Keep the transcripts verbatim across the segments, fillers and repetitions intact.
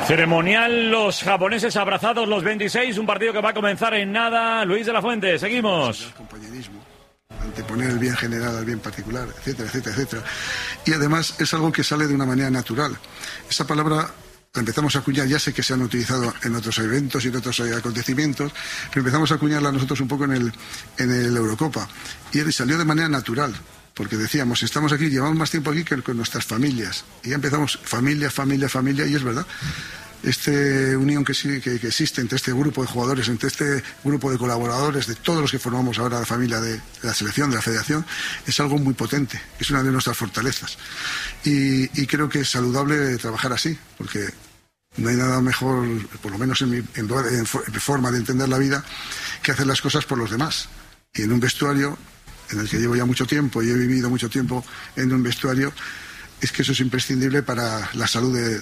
Ceremonial, los japoneses abrazados, los veintiséis, un partido que va a comenzar en nada. Luis de la Fuente, seguimos. Compañerismo, anteponer el bien general al bien particular, etcétera, etcétera, etcétera. Y además es algo que sale de una manera natural. Esa palabra la empezamos a acuñar, ya sé que se han utilizado en otros eventos y en otros acontecimientos, pero empezamos a acuñarla nosotros un poco en el, en el Eurocopa. Y salió de manera natural. Porque decíamos, estamos aquí, llevamos más tiempo aquí que con nuestras familias. Y ya empezamos, familia, familia, familia, y es verdad. Esta unión que, sí, que, que existe entre este grupo de jugadores, entre este grupo de colaboradores, de todos los que formamos ahora la familia de, de la selección, de la federación, es algo muy potente, es una de nuestras fortalezas. Y, y creo que es saludable trabajar así, porque no hay nada mejor, por lo menos en mi, en, en forma de entender la vida, que hacer las cosas por los demás. Y en un vestuario en el que llevo ya mucho tiempo y he vivido mucho tiempo en un vestuario, es que eso es imprescindible para la salud de,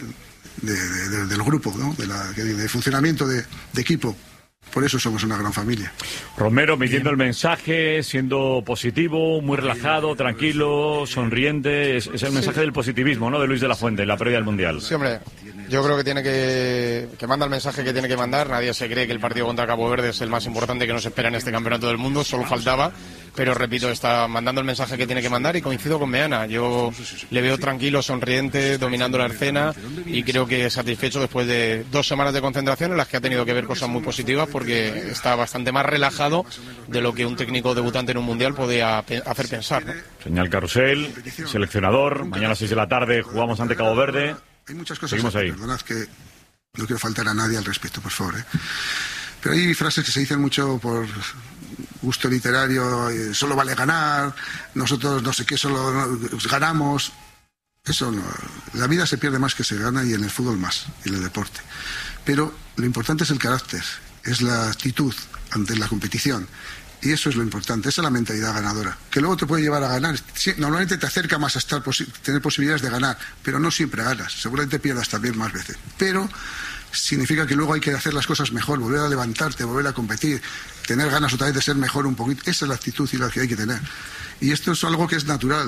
de, de, del grupo, ¿no? de, la, de, de funcionamiento de, de equipo. Por eso somos una gran familia. Romero metiendo el mensaje, siendo positivo, muy relajado, tranquilo, sonriente. Es, es el mensaje del positivismo, ¿no?, de Luis de la Fuente en la previa del Mundial. Sí, hombre. Yo creo que tiene que que manda el mensaje que tiene que mandar. Nadie se cree que el partido contra Cabo Verde es el más importante que nos espera en este campeonato del mundo. Solo faltaba. Pero repito, está mandando el mensaje que tiene que mandar y coincido con Meana. Yo le veo tranquilo, sonriente, dominando la escena y creo que satisfecho después de dos semanas de concentración en las que ha tenido que ver cosas muy positivas porque está bastante más relajado de lo que un técnico debutante en un mundial podía pe- hacer pensar, ¿no? Señal Carrusel, seleccionador. Mañana a las seis de la tarde jugamos ante Cabo Verde. Hay muchas cosas. Seguimos ahí. Perdonad que no quiero faltar a nadie al respeto, por favor, ¿eh? Pero hay frases que se dicen mucho por gusto literario, eh, solo vale ganar, nosotros no sé qué, solo no, ganamos. Eso no. La vida se pierde más que se gana y en el fútbol más, y en el deporte. Pero lo importante es el carácter, es la actitud ante la competición. Y eso es lo importante, esa es la mentalidad ganadora. Que luego te puede llevar a ganar. Sí, normalmente te acerca más a estar posi- tener posibilidades de ganar, pero no siempre ganas. Seguramente pierdas también más veces. Pero significa que luego hay que hacer las cosas mejor, volver a levantarte, volver a competir, tener ganas otra vez de ser mejor un poquito. Esa es la actitud y la que hay que tener. Y esto es algo que es natural.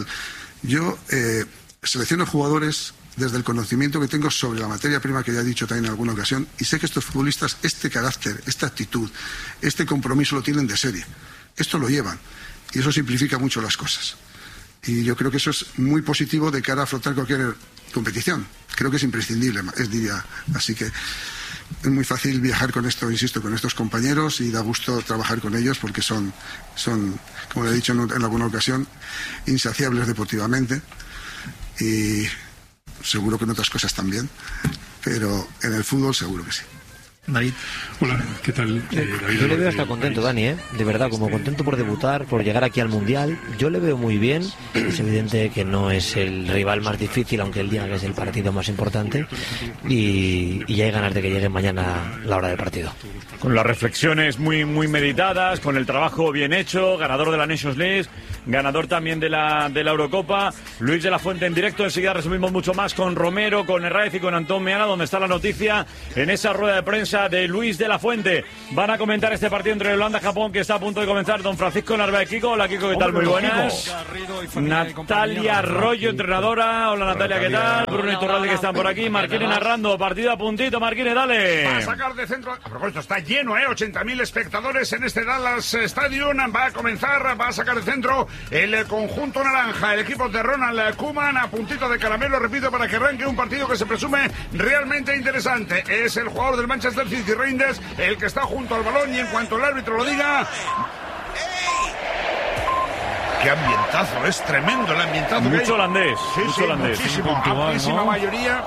Yo eh, selecciono jugadores desde el conocimiento que tengo sobre la materia prima que ya he dicho también en alguna ocasión, y sé que estos futbolistas este carácter, esta actitud, este compromiso lo tienen de serie. Esto lo llevan y eso simplifica mucho las cosas. Y yo creo que eso es muy positivo de cara a afrontar cualquier competición. Creo que es imprescindible, es diría. Así que es muy fácil viajar con esto, insisto, con estos compañeros y da gusto trabajar con ellos porque son, son como le he dicho en, en alguna ocasión, insaciables deportivamente y seguro que en otras cosas también, pero en el fútbol seguro que sí. David. Hola, ¿qué tal? Eh, David, yo le veo hasta contento, Dani, ¿eh? De verdad, como contento por debutar, por llegar aquí al Mundial. Yo le veo muy bien. Es evidente que no es el rival más difícil, aunque él diga que es el partido más importante. Y, y ya hay ganas de que llegue mañana la hora del partido. Con las reflexiones muy, muy meditadas, con el trabajo bien hecho, ganador de la Nations League, ganador también de la, de la Eurocopa. Luis de la Fuente en directo. Enseguida resumimos mucho más con Romero, con Herráez y con Antón Meana, donde está la noticia en esa rueda de prensa de Luis de la Fuente. Van a comentar este partido entre Holanda y Japón que está a punto de comenzar. Don Francisco Narváez. Kiko. Hola, Kiko, ¿qué tal? Muy buenas. Natalia Arroyo, entrenadora. Hola, Natalia, ¿qué tal? Bruno Iturralde, que están por aquí. Marquines narrando. Partido a puntito. Marquines, dale. Va a sacar de centro. A propósito, está lleno, ¿eh? ochenta mil espectadores en este Dallas Stadium. Va a comenzar, va a sacar de centro el conjunto naranja. El equipo de Ronald Koeman a puntito de caramelo, repito, para que arranque un partido que se presume realmente interesante. Es el jugador del Manchester City, Reinders, el que está junto al balón y en cuanto el árbitro lo diga... ¡Qué ambientazo! Es tremendo el ambientazo. Mucho holandés. Sí, mucho sí, holandés. muchísimo, amplísima ¿no? mayoría.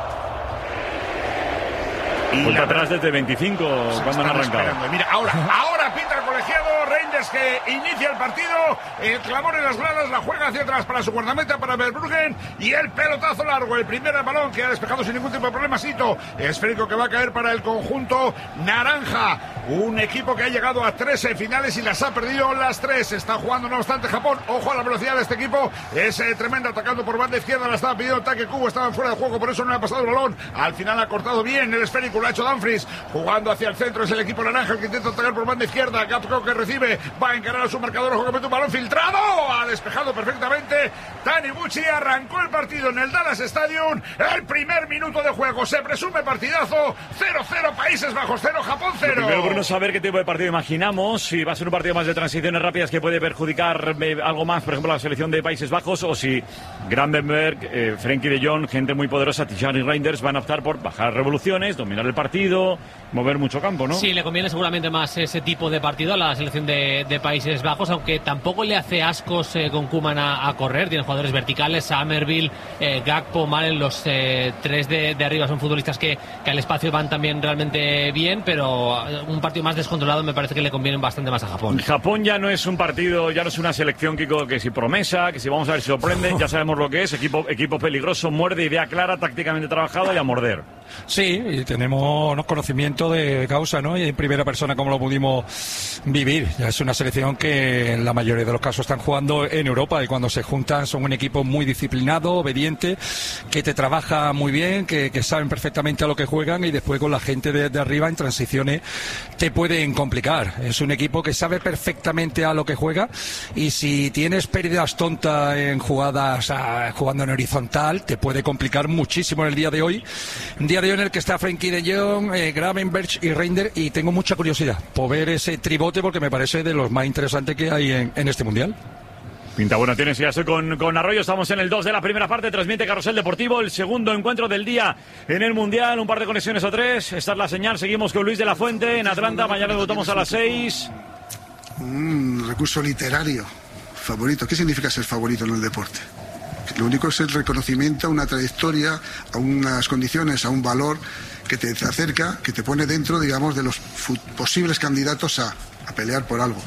Y Vuelta la... atrás desde veinticinco, cuando han arrancado. Esperando. Mira, ahora, ahora pita el colegiado Reinders que inicia el partido. El clamor en las gradas, la juega hacia atrás para su guardameta, para Verbruggen. Y el pelotazo largo, el primer balón que ha despejado sin ningún tipo de problema. Sito, esférico que va a caer para el conjunto naranja. Un equipo que ha llegado a trece finales y las ha perdido las tres. Está jugando, no obstante, Japón. Ojo a la velocidad de este equipo. Es eh, tremendo, atacando por banda izquierda. La estaba pidiendo ataque Cubo, estaban fuera de juego, por eso no le ha pasado el balón. Al final ha cortado bien el esférico Liverpool. Ha hecho Dumfries jugando hacia el centro. Es el equipo naranja el que intenta atacar por banda izquierda. Gapco que recibe. Va a encarar a su marcador. Ojo que mete un balón filtrado. Ha despejado perfectamente. Taniguchi arrancó el partido en el Dallas Stadium. El primer minuto de juego. Se presume partidazo. cero cero Países Bajos cero, Japón cero. Primero, Bruno, saber qué tipo de partido imaginamos. Si va a ser un partido más de transiciones rápidas que puede perjudicar eh, algo más, por ejemplo, la selección de Países Bajos, o si Gravenberch, eh, Frenkie de Jong, gente muy poderosa, Tijani Reinders, van a optar por bajar revoluciones, dominar el partido, mover mucho campo, ¿no? Sí, le conviene seguramente más ese tipo de partido a la selección de, de Países Bajos, aunque tampoco le hace ascos eh, con Koeman a, a correr. Tiene jugadores verticales, Summerville, eh, Gakpo, Malen, los eh, tres de, de arriba son futbolistas que, que al espacio van también realmente bien, pero un partido más descontrolado me parece que le conviene bastante más a Japón. Japón ya no es un partido, ya no es una selección, Kiko, que si promesa, que si vamos a ver si sorprende, ya sabemos lo que es, equipo, equipo peligroso, muerde, idea clara, tácticamente trabajada y a morder. Sí, y tenemos ¿no? conocimiento de causa, ¿no? Y en primera persona como lo pudimos vivir. Ya es una selección que en la mayoría de los casos están jugando en Europa y cuando se juntan son un equipo muy disciplinado, obediente, que te trabaja muy bien, que, que saben perfectamente a lo que juegan y después con la gente de, de arriba en transiciones te pueden complicar. Es un equipo que sabe perfectamente a lo que juega y si tienes pérdidas tontas en jugadas, a, jugando en horizontal, te puede complicar muchísimo en el día de hoy. Un día de hoy en el que está Frenkie de Jong, eh, Gravenberch y Reinders, y tengo mucha curiosidad por ver ese tribote porque me parece de los más interesantes que hay en, en este Mundial. Pinta buena tienes, ya estoy con, con Arroyo, estamos en el dos de la primera parte, transmite Carrusel Deportivo, el segundo encuentro del día en el Mundial, un par de conexiones o tres, esta es la señal, seguimos con Luis de la Fuente en Atlanta, mañana votamos a las seis. Un recurso literario, favorito, ¿qué significa ser favorito en el deporte? Lo único es el reconocimiento a una trayectoria, a unas condiciones, a un valor que te acerca, que te pone dentro, digamos, de los posibles candidatos a, a pelear por algo.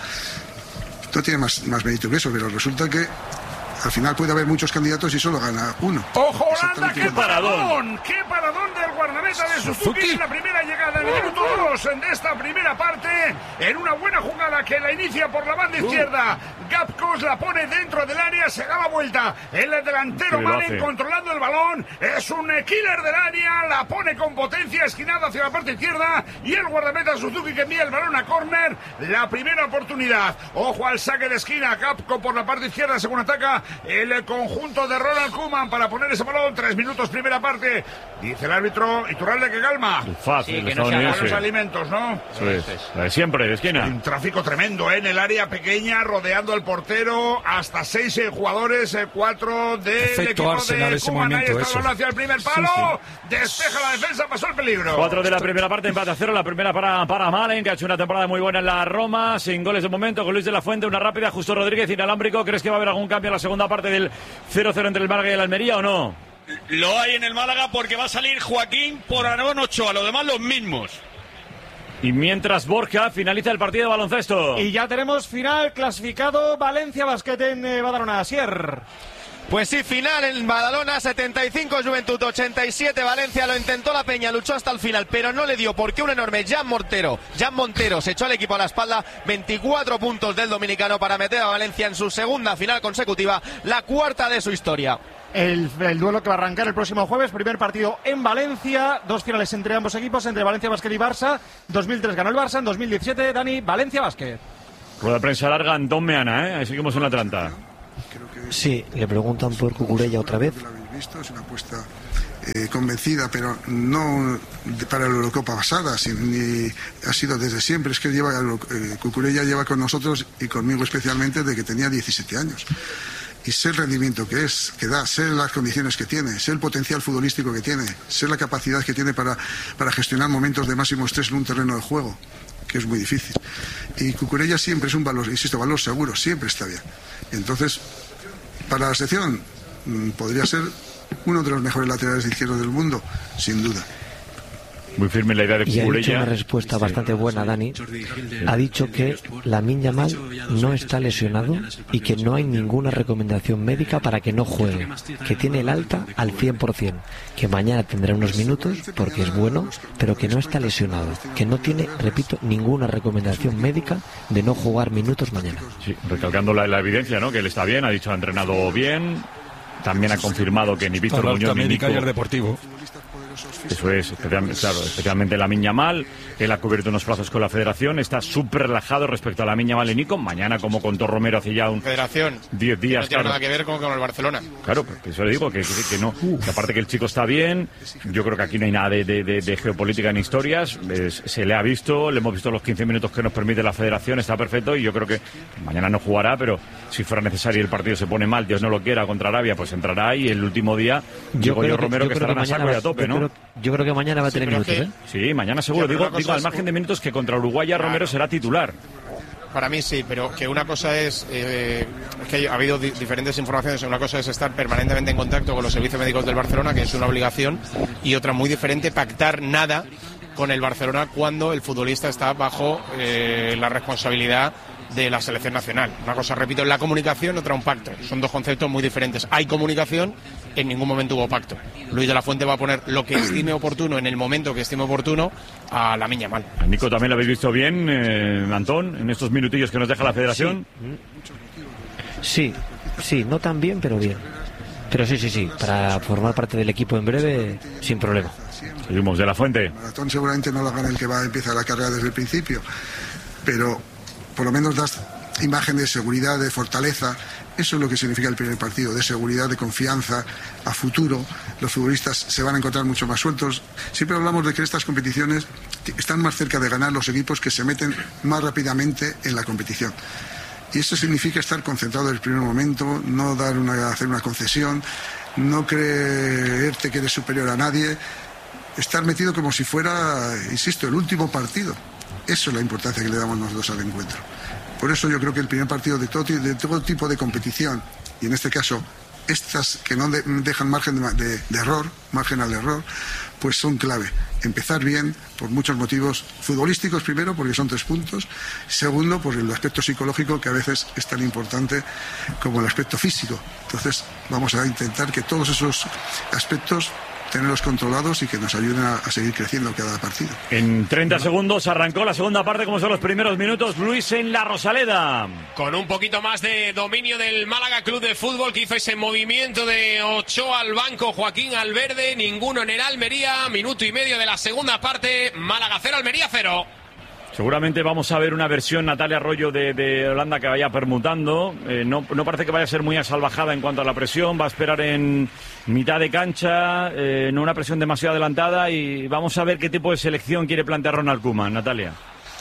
No tiene más, más mérito que eso, pero resulta que al final puede haber muchos candidatos y solo gana uno. ¡Ojo, Holanda! ¡Qué paradón! ¡Qué paradón del guardameta de Suzuki! En la primera llegada, en el minuto dos de esta primera parte, en una buena jugada que la inicia por la banda izquierda. Gapcos la pone dentro del área, se da la vuelta. El delantero Malen controlando el balón. Es un killer del área, la pone con potencia, esquinada hacia la parte izquierda. Y el guardameta Suzuki que envía el balón a córner. La primera oportunidad. Ojo al saque de esquina. Gapco por la parte izquierda, según ataca el conjunto de Ronald Koeman para poner ese balón. Tres minutos, primera parte. Dice el árbitro Iturralde que calma. Fácil, sí, que no se hagan los alimentos, ¿no? Eso es. Es. La de siempre, de esquina. Un tráfico tremendo, ¿eh? En el área pequeña, rodeando al portero. Hasta seis eh, jugadores, eh, cuatro del equipo Arsenal de ese Koeman. Ahí está el eso. balón hacia el primer palo. Sí, sí. Despeja la defensa, pasó el peligro. Cuatro de la primera parte, empate a cero. La primera para, para Malen, que ha hecho una temporada muy buena en la Roma. Sin goles de momento, con Luis de la Fuente. Una rápida, Justo Rodríguez, inalámbrico. ¿Crees que va a haber algún cambio en la segunda parte del cero cero entre el Málaga y el Almería o no? Lo hay en el Málaga porque va a salir Joaquín por Aarón Ochoa, los demás los mismos. Y mientras Borja finaliza el partido de baloncesto. Y ya tenemos final clasificado Valencia Basket en eh, Badalona. Asier. Pues sí, final en Badalona, setenta y cinco Juventud, ochenta y siete Valencia, lo intentó la Peña, luchó hasta el final, pero no le dio porque un enorme Jan Montero, Jan Montero se echó al equipo a la espalda, veinticuatro puntos del dominicano para meter a Valencia en su segunda final consecutiva, la cuarta de su historia. El, el duelo que va a arrancar el próximo jueves, primer partido en Valencia, dos finales entre ambos equipos, entre Valencia Basket y Barça. dos mil tres ganó el Barça, en dos mil diecisiete, Dani, Valencia Basket. Rueda de prensa larga, Antón Meana, ¿eh? Ahí seguimos en Atlanta. Sí, le preguntan por Cucurella otra vez. Lo habéis visto, es una apuesta eh, convencida, pero no de, para la Eurocopa pasada, sin, ni ha sido desde siempre. Es que lleva eh, Cucurella lleva con nosotros y conmigo especialmente desde que tenía diecisiete años. Y sé el rendimiento que es, que da, sé las condiciones que tiene, sé el potencial futbolístico que tiene, sé la capacidad que tiene para, para gestionar momentos de máximo estrés en un terreno de juego, que es muy difícil. Y Cucurella siempre es un valor, insisto, valor seguro, siempre está bien. Entonces, para la sección, podría ser uno de los mejores laterales izquierdos del mundo, sin duda. Muy firme la idea de Y ha dicho Cucurella. una respuesta bastante buena, Dani. Ha dicho que Lamine Yamal no está lesionado y que no hay ninguna recomendación médica para que no juegue, que tiene el alta al cien por ciento, que mañana tendrá unos minutos porque es bueno, pero que no está lesionado, que no tiene, repito, ninguna recomendación médica de no jugar minutos mañana. Sí, recalcando la, la evidencia, ¿no? Que él está bien, ha dicho, ha entrenado bien. También ha confirmado que ni Víctor Muñoz ni Nico... y el Deportivo. Eso es, especialmente, claro, especialmente Lamine Yamal. Él ha cubierto unos plazos con la Federación, está súper relajado respecto a Lamine Yamal y Nico. Mañana, como contó Romero hace ya un Federación diez días, no tiene claro. nada que ver con, con el Barcelona. Claro, pues eso le digo, que, que, que no. Que aparte que el chico está bien, yo creo que aquí no hay nada de, de, de, de geopolítica ni historias. Es, se le ha visto, le hemos visto los quince minutos que nos permite la Federación, está perfecto, y yo creo que mañana no jugará, pero si fuera necesario y el partido se pone mal, Dios no lo quiera, contra Arabia, pues entrará, y el último día digo yo, Romero, que estará a saco y a tope, ¿no? Yo creo, yo creo que mañana va a tener Sí, minutos, que, ¿eh? Sí, mañana seguro. Digo, digo al margen de minutos que contra Uruguay ya Romero será titular. Para mí sí, pero que una cosa es, eh, es que ha habido di diferentes informaciones. Una cosa es estar permanentemente en contacto con los servicios médicos del Barcelona, que es una obligación, y otra muy diferente, pactar nada con el Barcelona cuando el futbolista está bajo eh, la responsabilidad de la selección nacional. Una cosa, repito, es la comunicación, otra un pacto. Son dos conceptos muy diferentes. Hay comunicación, en ningún momento hubo pacto. Luis de la Fuente va a poner lo que estime oportuno en el momento que estime oportuno a Lamine Yamal. A Nico también lo habéis visto bien, eh, Antón, en estos minutillos que nos deja la Federación. Sí, sí, no tan bien, pero bien. Pero sí, sí, sí, para formar parte del equipo en breve, sin problema. Seguimos, de la Fuente. El maratón seguramente no lo gana el que va a empezar la carrera desde el principio, pero por lo menos das imagen de seguridad, de fortaleza. Eso es lo que significa el primer partido, de seguridad, de confianza a futuro. Los futbolistas se van a encontrar mucho más sueltos. Siempre hablamos de que estas competiciones están más cerca de ganar los equipos que se meten más rápidamente en la competición. Y eso significa estar concentrado en el primer momento, no dar una, hacer una concesión, no creerte que eres superior a nadie, estar metido como si fuera, insisto, el último partido. Eso es la importancia que le damos nosotros al encuentro. Por eso yo creo que el primer partido de todo, de todo tipo de competición, y en este caso estas que no de, dejan margen de, de, de error, margen al error, pues son clave. Empezar bien por muchos motivos futbolísticos, primero porque son tres puntos, segundo por el aspecto psicológico, que a veces es tan importante como el aspecto físico. Entonces vamos a intentar que todos esos aspectos tenerlos controlados y que nos ayuden a, a seguir creciendo cada partido. En treinta segundos arrancó la segunda parte, como son los primeros minutos. Luis en la Rosaleda. Con un poquito más de dominio del Málaga Club de Fútbol, que hizo ese movimiento de Ochoa al banco, Joaquín al verde, ninguno en el Almería. Minuto y medio de la segunda parte. Málaga cero, Almería cero. Seguramente vamos a ver una versión Natalia Arroyo de, de Holanda que vaya permutando. Eh, no, no parece que vaya a ser muy asalvajada en cuanto a la presión. Va a esperar en mitad de cancha, eh, no una presión demasiado adelantada. Y vamos a ver qué tipo de selección quiere plantear Ronald Koeman, Natalia.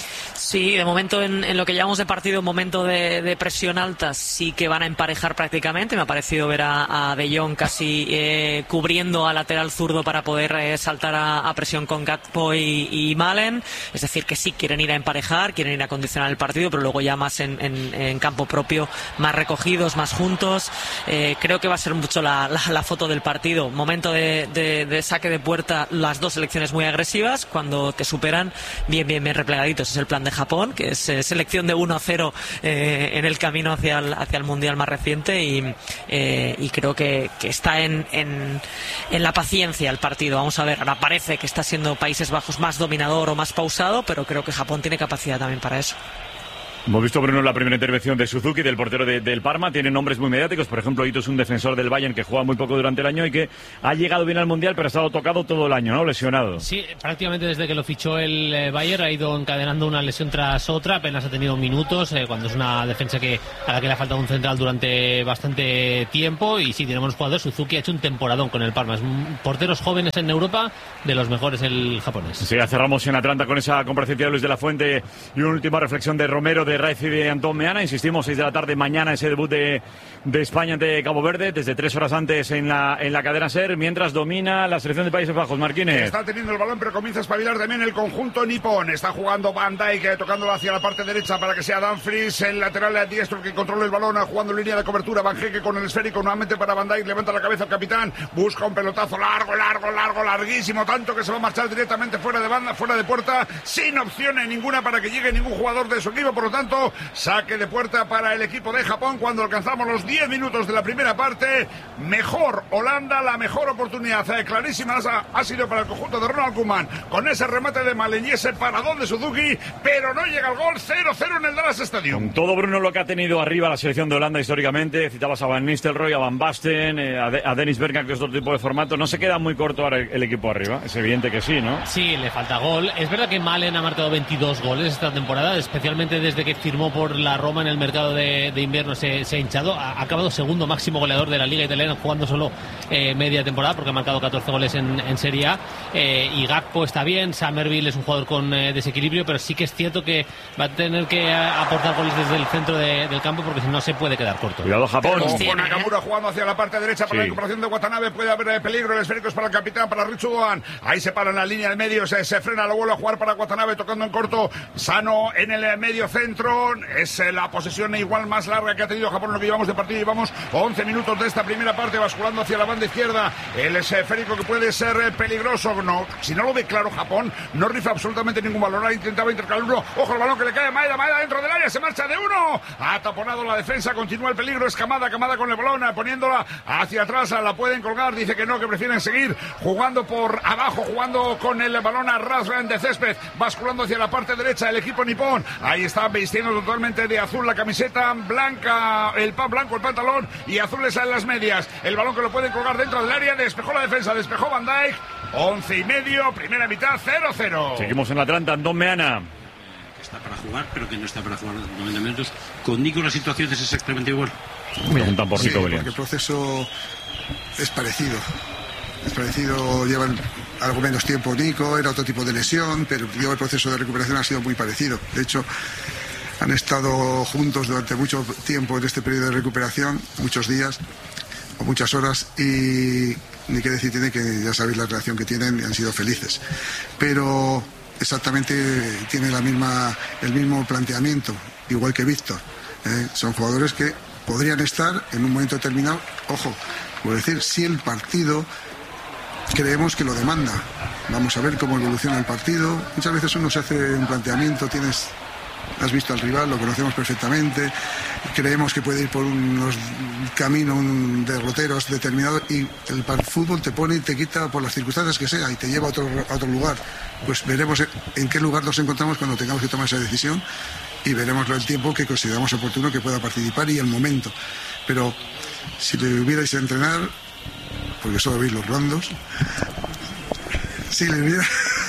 Sí, de momento en, en lo que llamamos de partido, un momento de, de presión alta, sí que van a emparejar prácticamente. Me ha parecido ver a, a De Jong casi eh, cubriendo al lateral zurdo para poder eh, saltar a, a presión con Gakpo y, y Malen. Es decir, que sí quieren ir a emparejar, quieren ir a condicionar el partido, pero luego ya más en, en, en campo propio, más recogidos, más juntos. Eh, creo que va a ser mucho la, la, la foto del partido. Momento de, de, de saque de puerta, las dos selecciones muy agresivas. Cuando te superan, bien, bien, bien replegaditos. Es el plan de Japón, que es eh, selección de uno a cero eh, en el camino hacia el, hacia el Mundial más reciente, y, eh, y creo que, que está en, en, en la paciencia el partido. Vamos a ver, ahora parece que está siendo Países Bajos más dominador o más pausado, pero creo que Japón tiene capacidad también para eso. Hemos visto, Bruno, la primera intervención de Suzuki, del portero de, del Parma. Tiene nombres muy mediáticos. Por ejemplo, Ito es un defensor del Bayern que juega muy poco durante el año y que ha llegado bien al Mundial, pero ha estado tocado todo el año, ¿no? Lesionado. Sí, prácticamente desde que lo fichó el eh, Bayern ha ido encadenando una lesión tras otra. Apenas ha tenido minutos, eh, cuando es una defensa que a la que le ha faltado un central durante bastante tiempo. Y sí, tenemos jugadores. Suzuki ha hecho un temporadón con el Parma. Es un, porteros jóvenes en Europa, de los mejores el japonés. Sí, ya cerramos en Atlanta con esa comparecencia de Luis de la Fuente y una última reflexión de Romero, de Raiz y de Antón Meana. Insistimos, seis de la tarde mañana ese debut de, de España ante Cabo Verde, desde tres horas antes en la, en la cadena SER, mientras domina la selección de Países Bajos. Marquínez. Está teniendo el balón, pero comienza a espabilar también el conjunto nipón. Está jugando Van Dijk, tocándolo hacia la parte derecha para que sea Dumfries, el lateral diestro que controla el balón, jugando en línea de cobertura. Van Geke con el esférico, nuevamente para Van Dijk, levanta la cabeza el capitán, busca un pelotazo largo, largo, largo, larguísimo, tanto que se va a marchar directamente fuera de banda, fuera de puerta, sin opciones ninguna para que llegue ningún jugador de su equipo. Por lo tanto, tanto, saque de puerta para el equipo de Japón cuando alcanzamos los diez minutos de la primera parte. Mejor Holanda, la mejor oportunidad eh, clarísima ha, ha sido para el conjunto de Ronald Koeman, con ese remate de Malen y ese paradón de Suzuki, pero no llega el gol. Cero cero en el Dallas Stadium. Con todo, Bruno, lo que ha tenido arriba la selección de Holanda históricamente, citabas a Van Nistelrooy, a Van Basten, eh, a, de, a Dennis Bergkamp, que es otro tipo de formato. ¿No se queda muy corto ahora el, el equipo arriba? Es evidente que sí, ¿no? Sí, le falta gol. Es verdad que Malen ha marcado veintidós goles esta temporada, especialmente desde que firmó por la Roma en el mercado de, de invierno. Se, se ha hinchado, ha, ha acabado segundo máximo goleador de la Liga Italiana, jugando solo eh, media temporada, porque ha marcado catorce goles en, en Serie A. Eh, y Gakpo está bien, Summerville es un jugador con eh, desequilibrio, pero sí que es cierto que va a tener que eh, aportar goles desde el centro de, del campo, porque si no se puede quedar corto. Cuidado Japón. Con Nakamura jugando hacia la parte derecha para sí. La recuperación de Watanabe, puede haber peligro. El esférico es para el capitán, para Richu Doan. Ahí se para en la línea del medio, se, se frena, lo vuelve a jugar para Watanabe, tocando en corto. Sano en el medio centro. Es la posesión igual más larga que ha tenido Japón en lo que llevamos de partido. Llevamos once minutos de esta primera parte, basculando hacia la banda izquierda. El esférico que puede ser peligroso. No, si no lo ve claro Japón, no rifa absolutamente ningún balón. Ahí intentaba intercalar uno. Ojo el balón que le cae a Maeda. Maeda dentro del área, se marcha de uno. Ha taponado la defensa, continúa el peligro. Es Kamada, Kamada con el balón, poniéndola hacia atrás. La pueden colgar, dice que no, que prefieren seguir jugando por abajo, jugando con el balón a ras de césped, basculando hacia la parte derecha el equipo nipón. Ahí está vistiendo totalmente de azul la camiseta blanca, el pan blanco, el pantalón, y azules en las medias. El balón que lo pueden colgar dentro del área, despejó la defensa, despejó Van Dijk. Once y medio, primera mitad, cero cero. Seguimos en Atlanta, Andón Meana. Está para jugar, pero que no está para jugar noventa minutos. Con Nico la situación es exactamente igual. Preguntan por Nico sí, Williams. Porque el proceso es parecido. Es parecido, llevan algo menos tiempo Nico, era otro tipo de lesión, pero el proceso de recuperación ha sido muy parecido. De hecho, han estado juntos durante mucho tiempo en este periodo de recuperación, muchos días o muchas horas, y ni qué decir tiene, que ya sabéis la relación que tienen y han sido felices. Pero exactamente tiene la misma, el mismo planteamiento, igual que Víctor. ¿eh? Son jugadores que podrían estar en un momento determinado, ojo, por decir, si el partido creemos que lo demanda. Vamos a ver cómo evoluciona el partido. Muchas veces uno se hace un planteamiento, tienes, has visto al rival, lo conocemos perfectamente, creemos que puede ir por unos caminos un derroteros determinados, y el fútbol te pone y te quita por las circunstancias que sea y te lleva a otro, a otro lugar. Pues veremos en qué lugar nos encontramos cuando tengamos que tomar esa decisión, y veremos el tiempo que consideramos oportuno que pueda participar y el momento. Pero si le hubierais a entrenar, porque solo veis los rondos, si le hubiera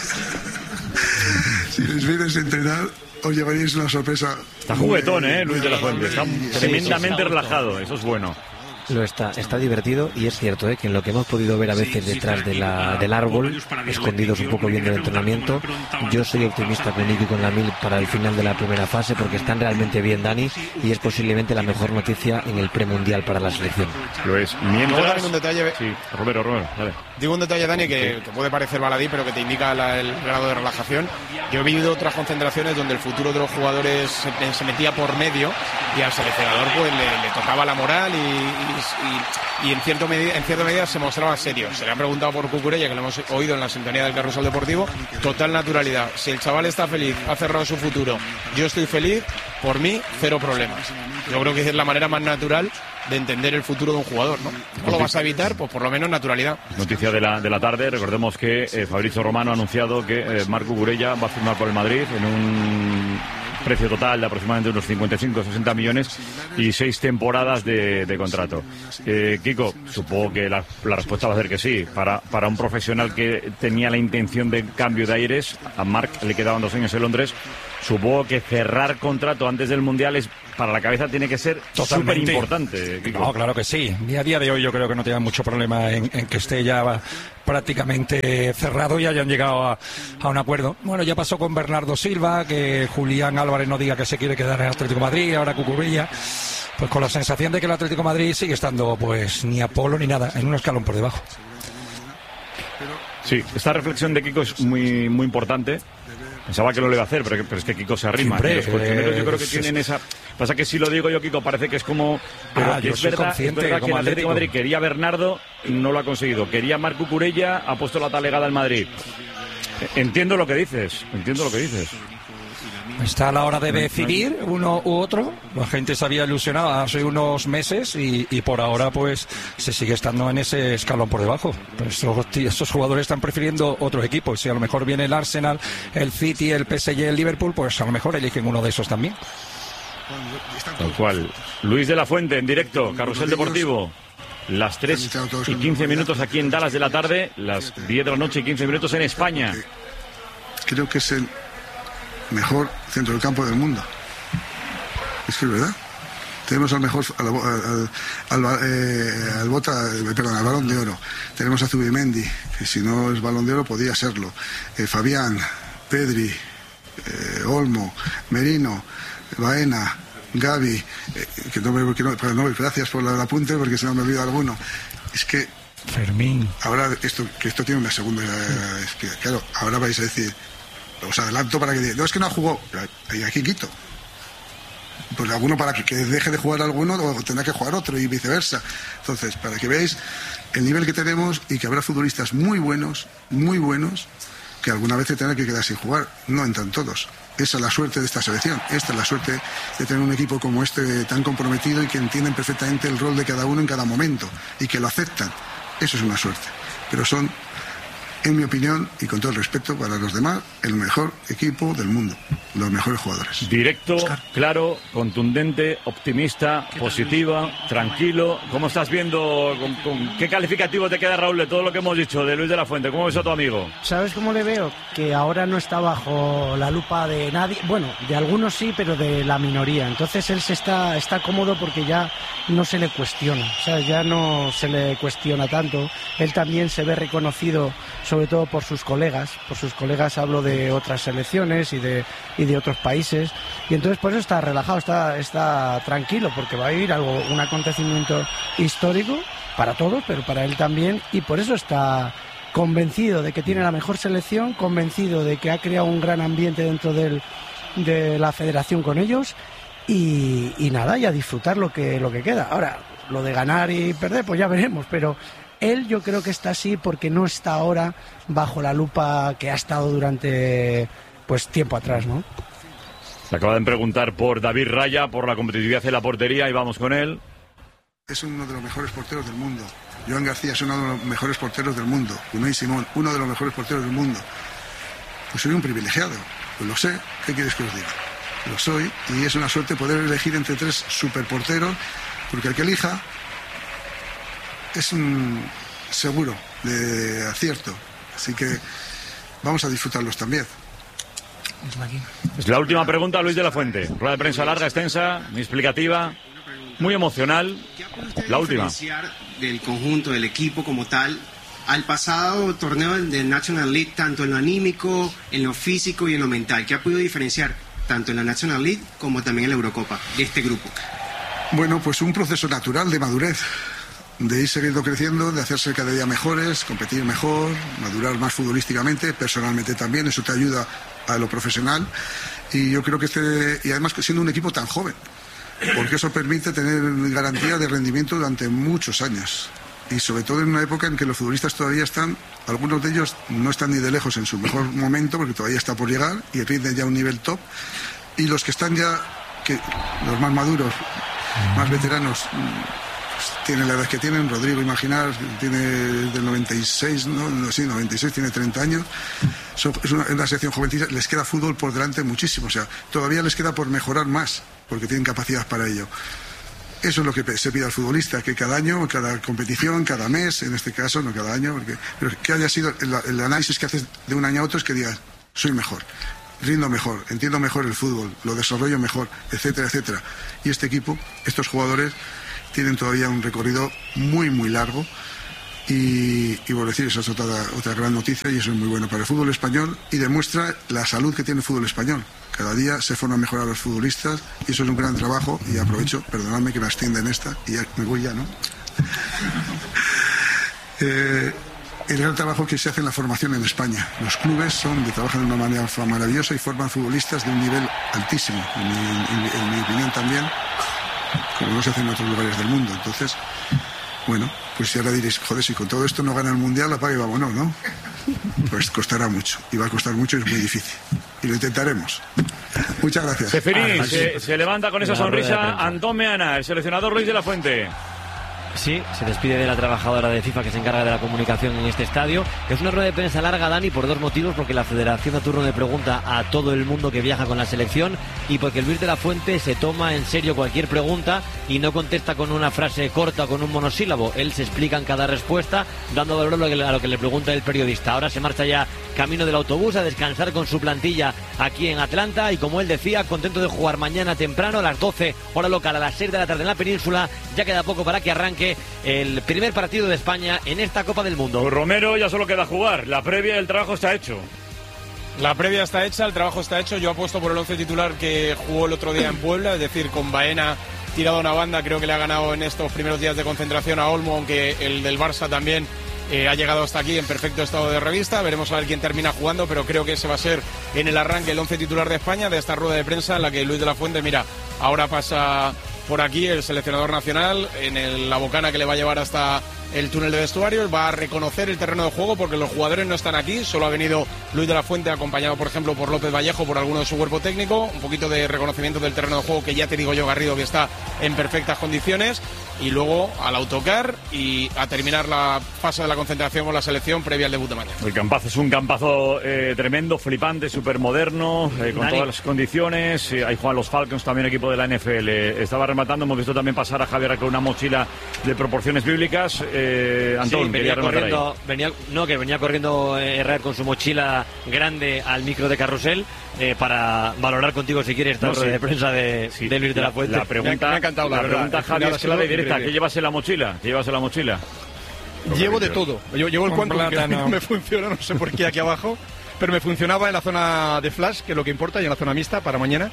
si les hubierais a entrenar, os llevaríais una sorpresa. Está juguetón, eh, Luis de la Fuente. Está tremendamente relajado, eso es bueno. Lo está, está divertido, y es cierto ¿eh? que en lo que hemos podido ver a veces detrás de la, del árbol, escondidos un poco viendo el entrenamiento, yo soy optimista con Nico y con Lamil para el final de la primera fase, porque están realmente bien, Dani, y es posiblemente la mejor noticia en el premundial para la selección. Lo es. Mientras... Un detalle... Sí, Romero, Romero, dale. Digo un detalle, Dani, que, que puede parecer baladí, pero que te indica la, el grado de relajación. Yo he vivido otras concentraciones donde el futuro de los jugadores se, se metía por medio, y al seleccionador pues le, le tocaba la moral y, y Y, y en, cierto medida, en cierta medida se mostraba serio. Se le han preguntado por Cucurella, que lo hemos oído en la sintonía del Carrusel Deportivo. Total naturalidad. Si el chaval está feliz, ha cerrado su futuro, yo estoy feliz, por mí, cero problemas. Yo creo que es la manera más natural de entender el futuro de un jugador, ¿no? ¿Cómo lo vas a evitar? Pues por lo menos naturalidad. Noticia de la, de la tarde. Recordemos que eh, Fabrizio Romano ha anunciado que eh, Marc Cucurella va a firmar por el Madrid en un precio total de aproximadamente unos cincuenta y cinco a sesenta millones y seis temporadas de, de contrato. Eh, Kiko, supongo que la, la respuesta va a ser que sí. Para, para un profesional que tenía la intención de cambio de aires, a Marc le quedaban dos años en Londres. Supongo que cerrar contrato antes del Mundial es, para la cabeza tiene que ser súper importante. No, claro que sí. Ni a día de hoy yo creo que no tenga mucho problema en, en que esté ya prácticamente cerrado y hayan llegado a, a un acuerdo. Bueno, ya pasó con Bernardo Silva, que Julián Álvarez no diga que se quiere quedar en Atlético de Madrid, ahora Cucurella. Pues con la sensación de que el Atlético de Madrid sigue estando pues ni a polo ni nada, en un escalón por debajo. Sí, esta reflexión de Kiko es muy, muy importante. Pensaba que lo le iba a hacer, pero, pero es que Kiko se arrima. Hombre, los colchoneros yo creo que tienen esa... Pasa que si lo digo yo, Kiko, parece que es como... Pero ah, es, verdad, es verdad que el Atlético de Madrid quería a Bernardo, no lo ha conseguido. Quería a Marc Cucurella, ha puesto la talegada al Madrid. Entiendo lo que dices, entiendo lo que dices. Está a la hora de decidir uno u otro. La gente se había ilusionado hace unos meses y, y por ahora pues se sigue estando en ese escalón por debajo. Pues estos, estos jugadores están prefiriendo otros equipos. Si a lo mejor viene el Arsenal, el City, el P S G, el Liverpool, pues a lo mejor eligen uno de esos también. Tal cual. Luis de la Fuente en directo, Carrusel Deportivo. Las tres y quince minutos aquí en Dallas de la tarde, las diez de la noche y quince minutos en España. Creo que es el mejor centro del campo del mundo. Es que es verdad. Tenemos al mejor al, al, al, eh, al bota, perdón, al Balón de Oro. Tenemos a Zubimendi, que si no es Balón de Oro podía serlo. Eh, Fabián, Pedri, eh, Olmo, Merino, Baena, Gavi, eh, que no me, que no, pero no, gracias por el apunte porque se me ha olvidado alguno. Es que Fermín. Ahora esto, que esto tiene una segunda, eh, es que claro, ahora vais a decir, os adelanto para que diga, no, es que no jugó, y aquí quito. Pues alguno para que, que deje de jugar alguno o tendrá que jugar otro y viceversa. Entonces, para que veáis el nivel que tenemos y que habrá futbolistas muy buenos, muy buenos, que alguna vez se tendrán que quedar sin jugar. No entran todos. Esa es la suerte de esta selección. Esta es la suerte de tener un equipo como este tan comprometido y que entienden perfectamente el rol de cada uno en cada momento y que lo aceptan. Eso es una suerte. Pero son, en mi opinión, y con todo el respeto para los demás, el mejor equipo del mundo. Los mejores jugadores. Directo, claro, contundente, optimista, positiva, tranquilo. ¿Cómo estás viendo? Con, con, ¿Qué calificativo te queda, Raúl, de todo lo que hemos dicho de Luis de la Fuente? ¿Cómo ves a tu amigo? ¿Sabes cómo le veo? Que ahora no está bajo la lupa de nadie. Bueno, de algunos sí, pero de la minoría. Entonces él se está, está cómodo porque ya no se le cuestiona. O sea, ya no se le cuestiona tanto. Él también se ve reconocido, sobre todo por sus colegas. Por sus colegas hablo de otras selecciones y de... y de otros países, y entonces por eso está relajado, está, está tranquilo, porque va a vivir algo, un acontecimiento histórico para todos, pero para él también, y por eso está convencido de que tiene la mejor selección, convencido de que ha creado un gran ambiente dentro del, de la federación con ellos, y, y nada, y a disfrutar lo que, lo que queda. Ahora, lo de ganar y perder, pues ya veremos, pero él yo creo que está así porque no está ahora bajo la lupa que ha estado durante... pues tiempo atrás, ¿no? Se acaba de preguntar por David Raya, por la competitividad de la portería, y vamos con él. Es uno de los mejores porteros del mundo. Joan García es uno de los mejores porteros del mundo. Unai Simón, uno de los mejores porteros del mundo. Pues soy un privilegiado, pues lo sé. ¿Qué quieres que os diga? Lo soy, y es una suerte poder elegir entre tres superporteros, porque el que elija es un seguro de acierto. Así que vamos a disfrutarlos también. Es la última pregunta, Luis de la Fuente. Rueda de prensa larga, extensa, muy explicativa, muy emocional. La última. Del conjunto, del equipo como tal, al pasado torneo del National League, tanto en lo anímico, en lo físico y en lo mental. ¿Qué ha podido diferenciar tanto en la National League como también en la Eurocopa de este grupo? Bueno, pues un proceso natural de madurez, de ir siguiendo creciendo, de hacerse cada día mejores, competir mejor, madurar más futbolísticamente, personalmente también. Eso te ayuda a lo profesional, y yo creo que este, y además que siendo un equipo tan joven, porque eso permite tener garantía de rendimiento durante muchos años, y sobre todo en una época en que los futbolistas todavía están, algunos de ellos no están ni de lejos en su mejor momento porque todavía está por llegar y rinden ya a un nivel top, y los que están ya, que los más maduros, más veteranos, tienen la edad que tienen. Rodrigo, imaginar, tiene del noventa y seis, ¿no? No, sí, noventa y seis, tiene treinta años. Es una, una sección jovencita, les queda fútbol por delante muchísimo, o sea, todavía les queda por mejorar más, porque tienen capacidad para ello. Eso es lo que se pide al futbolista, que cada año, cada competición, cada mes, en este caso, no cada año, porque, pero que haya sido el, el análisis que haces de un año a otro, es que digas, soy mejor, rindo mejor, entiendo mejor el fútbol, lo desarrollo mejor, etcétera, etcétera. Y este equipo, estos jugadores, tienen todavía un recorrido muy, muy largo, y, y por decir, eso es otra, otra gran noticia, y eso es muy bueno para el fútbol español, y demuestra la salud que tiene el fútbol español. Cada día se forman mejor a los futbolistas, y eso es un gran trabajo, y aprovecho, perdonadme que me extienda en esta, y ya me voy ya, ¿no? eh, el gran trabajo que se hace en la formación en España. Los clubes son de trabajan de una manera maravillosa y forman futbolistas de un nivel altísimo, en mi, en, en mi opinión también, como no se hace en otros lugares del mundo. Entonces, bueno, pues si ahora diréis, joder, si con todo esto no gana el Mundial, apague y vámonos, ¿no? Pues costará mucho, y va a costar mucho y es muy difícil. Y lo intentaremos. Muchas gracias. Seferín, Ah, se, sí. se levanta con esa La rueda de sonrisa prensa. Antón Meana, el seleccionador Luis de la Fuente. Sí, se despide de la trabajadora de FIFA que se encarga de la comunicación en este estadio. Es una rueda de prensa larga, Dani, por dos motivos: porque la Federación da turno de pregunta a todo el mundo que viaja con la selección y porque Luis de la Fuente se toma en serio cualquier pregunta y no contesta con una frase corta o con un monosílabo. Él se explica en cada respuesta, dando valor a lo que, a lo que le pregunta el periodista. Ahora se marcha ya camino del autobús a descansar con su plantilla aquí en Atlanta y, como él decía, contento de jugar mañana temprano a las doce, hora local, a las seis de la tarde en la península. Ya queda poco para que arranque el primer partido de España en esta Copa del Mundo. Pues Romero, ya solo queda jugar. La previa del trabajo está hecho. La previa está hecha, el trabajo está hecho. Yo apuesto por el once titular que jugó el otro día en Puebla, es decir, con Baena tirado a una banda. Creo que le ha ganado en estos primeros días de concentración a Olmo, aunque el del Barça también eh, ha llegado hasta aquí en perfecto estado de revista. Veremos a ver quién termina jugando, pero creo que ese va a ser en el arranque el once titular de España, de esta rueda de prensa en la que Luis de la Fuente, mira, ahora pasa por aquí el seleccionador nacional en el, la bocana que le va a llevar hasta el túnel de vestuarios, va a reconocer el terreno de juego porque los jugadores no están aquí, solo ha venido Luis de la Fuente acompañado, por ejemplo, por López Vallejo, por alguno de su cuerpo técnico, un poquito de reconocimiento del terreno de juego que ya te digo yo, Garrido, que está en perfectas condiciones, y luego al autocar y a terminar la fase de la concentración con la selección previa al debut de mañana. El campazo es un campazo eh, tremendo, flipante, súper moderno, eh, con Dani. todas las condiciones. Eh, ahí juegan los Falcons, también equipo de la N F L. Estaba rematando, hemos visto también pasar a Javier con una mochila de proporciones bíblicas. Eh, Antón, Sí, quería venía rematar corriendo, ahí. venía, no, que venía corriendo eh, Herrera con su mochila grande al micro de carrusel eh, para valorar contigo, si quieres, esta No, rueda sí. de prensa de, Sí, de Luis de la Fuente. La pregunta, Me ha- me ha encantado, la la verdad. pregunta Al Javi, final es ha sido clara y directa. increíble. ¿Qué llevas en la mochila? ¿Qué llevas en la mochila? Llevo de todo. Yo llevo el Un cuantum, que plátano. no me funciona, no sé por qué aquí abajo, pero me funcionaba en la zona de flash, que es lo que importa, y en la zona mixta para mañana.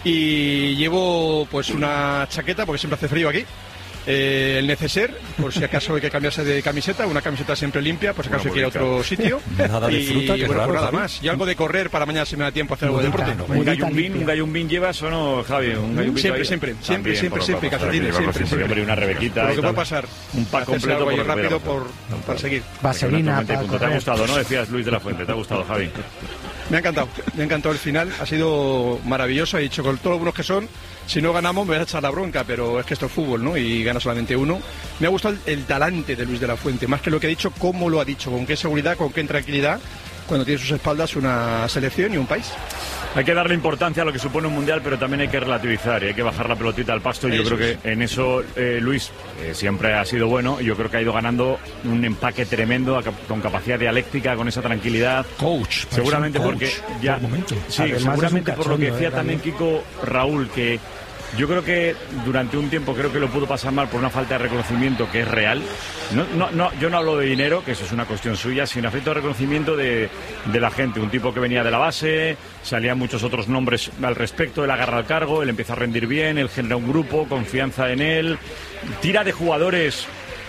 Y llevo pues una chaqueta, porque siempre hace frío aquí. Eh, el neceser, por si acaso hay que cambiarse de camiseta, una camiseta siempre limpia, por si acaso hay que ir a otro sitio. Nada de y fruta, qué bueno, raro, pues nada Javi. más. Y algo de correr para mañana si me da tiempo a hacer algo de deporte. ¿Un gallumbín, un gallumbín llevas o no, Javi? ¿Un gallumbín Siempre, todavía? siempre, También, siempre, siempre, por lo siempre, que va a pasar, calcetines, llevarlo siempre, siempre. siempre. Hombre, una rebequita. Por lo y que puede tal. pasar. Un pack Hacerse completo algo por ahí lo que rápido pueda por, pasar. para seguir. Vaselina Totalmente para punto. Te ha correr. gustado, ¿no? Decías Luis de la Fuente. Te ha gustado, Javi. Me ha encantado, me ha encantado el final, ha sido maravilloso. He dicho, con todos los buenos que son, si no ganamos me voy a echar la bronca, pero es que esto es fútbol, ¿no? Y gana solamente uno. Me ha gustado el, el talante de Luis de la Fuente, más que lo que ha dicho, cómo lo ha dicho, con qué seguridad, con qué tranquilidad, cuando tiene a sus espaldas una selección y un país. Hay que darle importancia a lo que supone un mundial, pero también hay que relativizar y hay que bajar la pelotita al pasto. Y yo Eso creo es. que en eso eh, Luis eh, siempre ha sido bueno. Y yo creo que ha ido ganando un empaque tremendo, a cap- con capacidad dialéctica, con esa tranquilidad. Coach. Seguramente parece un porque coach, ya. por momento. Sí, Además, es un seguramente por lo que cachondo, decía eh, también Dani. Kiko Raúl, que yo creo que durante un tiempo creo que lo pudo pasar mal por una falta de reconocimiento que es real. No, no, no, yo no hablo de dinero, que eso es una cuestión suya, sino a falta de reconocimiento de, de la gente. Un tipo que venía de la base, salían muchos otros nombres al respecto, él agarra el cargo, él empieza a rendir bien, él genera un grupo, confianza en él, tira de jugadores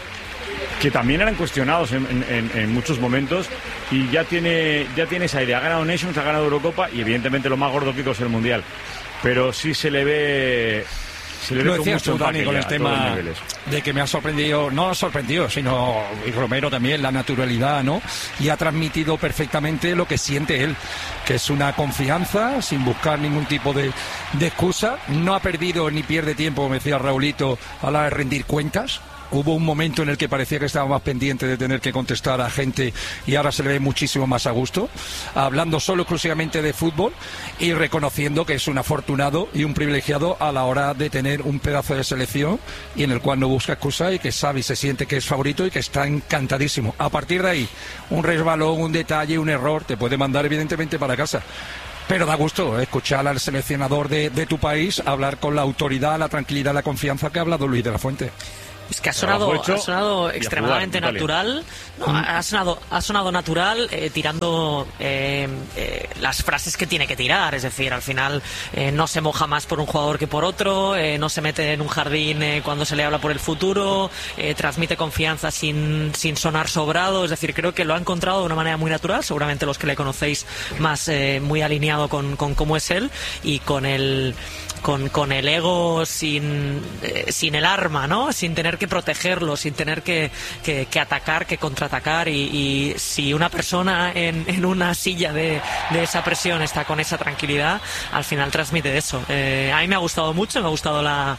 que también eran cuestionados en, en- en- en muchos momentos, y ya tiene, ya tiene esa idea. Ha ganado Nations, ha ganado Eurocopa y evidentemente lo más gordo, Kiko, es el Mundial. Pero sí se le ve... Se le ve Lo con decías mucho tú, Dani, empaque con ya el a todos los tema niveles. de que me ha sorprendido, no ha sorprendido, sino, y Romero también, la naturalidad, ¿no? Y ha transmitido perfectamente lo que siente él, que es una confianza sin buscar ningún tipo de, de excusa. No ha perdido ni pierde tiempo, me decía Raulito, a la hora de rendir cuentas. Hubo un momento en el que parecía que estaba más pendiente de tener que contestar a gente y ahora se le ve muchísimo más a gusto, hablando solo exclusivamente de fútbol y reconociendo que es un afortunado y un privilegiado a la hora de tener un pedazo de selección y en el cual no busca excusa y que sabe y se siente que es favorito y que está encantadísimo. A partir de ahí, un resbalón, un detalle, un error te puede mandar evidentemente para casa. Pero da gusto escuchar al seleccionador de, de tu país hablar con la autoridad, la tranquilidad, la confianza que ha hablado Luis de la Fuente. Es que ha sonado, ha sonado extremadamente jugar, natural. No, ha sonado, ha sonado natural, eh, tirando eh, eh, las frases que tiene que tirar. Es decir, al final eh, no se moja más por un jugador que por otro, eh, no se mete en un jardín eh, cuando se le habla por el futuro, eh, transmite confianza sin, sin sonar sobrado. Es decir, creo que lo ha encontrado de una manera muy natural. Seguramente los que le conocéis más, eh, muy alineado con, con cómo es él y con el... Con, con el ego sin, eh, sin el arma, ¿no? Sin tener que protegerlo, sin tener que, que, que atacar, que contraatacar. Y, y si una persona en, en una silla de, de esa presión está con esa tranquilidad, al final transmite eso. Eh, a mí me ha gustado mucho, me ha gustado la,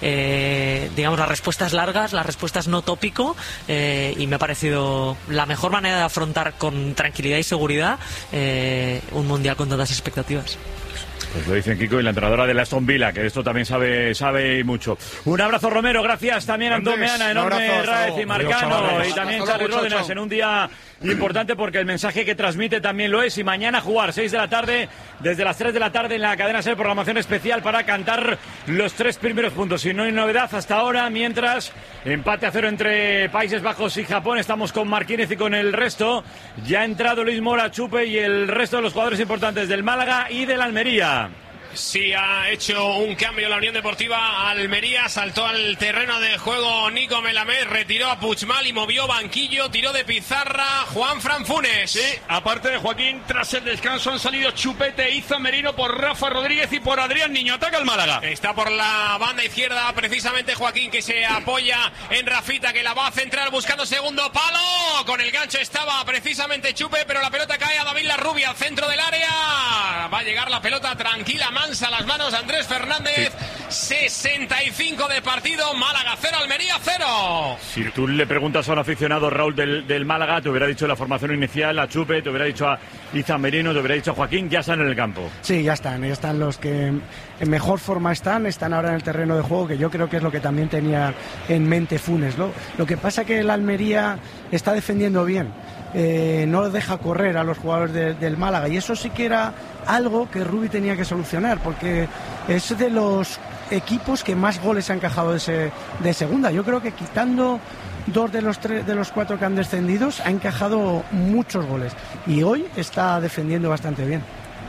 eh, digamos, las respuestas largas, las respuestas no tópico, eh, y me ha parecido la mejor manera de afrontar con tranquilidad y seguridad eh, un mundial con tantas expectativas. Pues lo dicen Kiko y la entrenadora de la Aston Villa, que esto también sabe sabe mucho. Un abrazo, Romero, gracias también a Antón Meana, enorme, Raez y Marcano, y también Charly Ródenas en un día importante porque el mensaje que transmite también lo es. Y mañana jugar, seis de la tarde, desde las tres de la tarde en la cadena SER, programación especial para cantar los tres primeros puntos. Y no hay novedad hasta ahora, mientras empate a cero entre Países Bajos y Japón. Estamos con Marquínez y con el resto. Ya ha entrado Luis Mora, Chupe y el resto de los jugadores importantes del Málaga y del Almería. Sí, ha hecho un cambio la Unión Deportiva Almería, saltó al terreno de juego Nico Melamed, retiró a Puigmal y movió banquillo, tiró de pizarra Juan Fran Funes. Sí, aparte de Joaquín, tras el descanso han salido Chupete, Iza Merino por Rafa Rodríguez y por Adrián Niño. Ataca el Málaga. Está por la banda izquierda precisamente Joaquín, que se apoya en Rafita, que la va a centrar buscando segundo palo. Con el gancho estaba precisamente Chupe, pero la pelota cae a David Larrubia al centro del área. Va a llegar la pelota tranquila, a las manos de Andrés Fernández. Sí. sesenta y cinco de partido, Málaga cero, Almería cero. Si tú le preguntas a un aficionado, Raúl, del, del Málaga, te hubiera dicho la formación inicial, a Chupe, te hubiera dicho a Iza Merino, te hubiera dicho a Joaquín, ya están en el campo. Sí, ya están, ya están los que en mejor forma están, están ahora en el terreno de juego, que yo creo que es lo que también tenía en mente Funes, ¿no? Lo que pasa que el Almería está defendiendo bien. Eh, no deja correr a los jugadores de, del Málaga, y eso sí que era algo que Rubi tenía que solucionar, porque es de los equipos que más goles ha encajado de, ese, de segunda. Yo creo que quitando dos de los tres, de los cuatro que han descendido, ha encajado muchos goles y hoy está defendiendo bastante bien.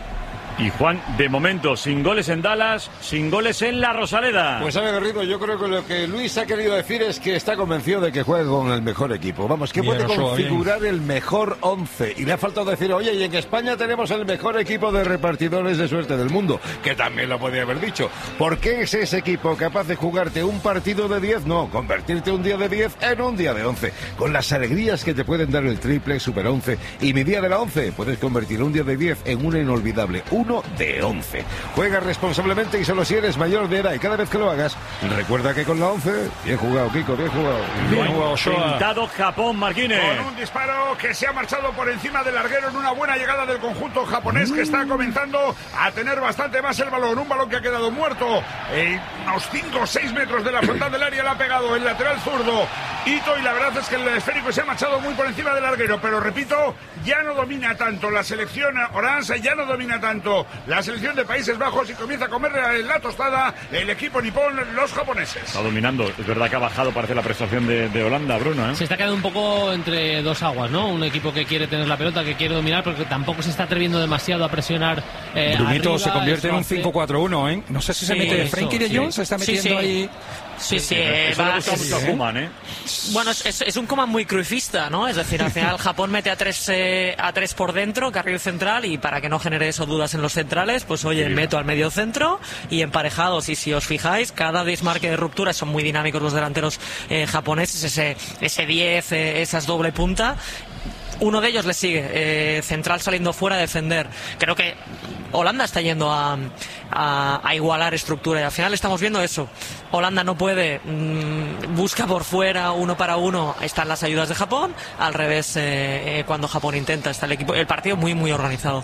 Y Juan, de momento, sin goles en Dallas, sin goles en la Rosaleda. Pues a ver, Garrido, yo creo que lo que Luis ha querido decir es que está convencido de que juega con el mejor equipo. Vamos, que bien, puede configurar bien el mejor once. Y le ha faltado decir, oye, y en España tenemos el mejor equipo de repartidores de suerte del mundo, que también lo podría haber dicho. ¿Por qué es ese equipo capaz de jugarte un partido de diez? No, convertirte un día de diez en un día de once. Con las alegrías que te pueden dar el triple, super once y mi día de la once, puedes convertir un día de diez en una inolvidable uno de once. Juega responsablemente y solo si eres mayor de edad, y cada vez que lo hagas, recuerda que con la once, bien jugado, Kiko, bien jugado. Bien jugado, Pintado Japón, Marquínez. Con un disparo que se ha marchado por encima del larguero en una buena llegada del conjunto japonés, que está comenzando a tener bastante más el balón. Un balón que ha quedado muerto. Eh, unos cinco o seis metros de la frontal del área le ha pegado el lateral zurdo Ito, y la verdad es que el esférico se ha marchado muy por encima del larguero. Pero repito, ya no domina tanto la selección orange, ya no domina tanto la selección de Países Bajos, y comienza a comer la tostada el equipo nipón, los japoneses. Está dominando. Es verdad que ha bajado, parece, la prestación de, de Holanda, Bruno, ¿eh? Se está quedando un poco entre dos aguas, ¿no? Un equipo que quiere tener la pelota, que quiere dominar, porque tampoco se está atreviendo demasiado a presionar. Eh, Brunito arriba, se convierte en un hace... cinco cuatro uno, ¿eh? No sé si sí, se mete Frenkie de Jong, sí. Se está metiendo sí, sí. ahí. Sí, sí, eso va, le gusta mucho a Koeman, ¿eh? Bueno, es, es, es un Koeman muy cruifista, ¿no? Es decir, al final Japón mete a tres, eh, a tres por dentro, carril central, y para que no genere eso dudas en los centrales, pues oye, sí, meto al medio centro y emparejados. Y si os fijáis, cada desmarque de ruptura, son muy dinámicos los delanteros eh, japoneses, ese, ese diez, eh, esas doble punta. Uno de ellos le sigue, eh, central saliendo fuera a defender. Creo que Holanda está yendo a, a, a igualar estructura, y al final estamos viendo eso. Holanda no puede, mmm, busca por fuera uno para uno, están las ayudas de Japón. Al revés, eh, eh, cuando Japón intenta, está el equipo, el partido muy muy organizado.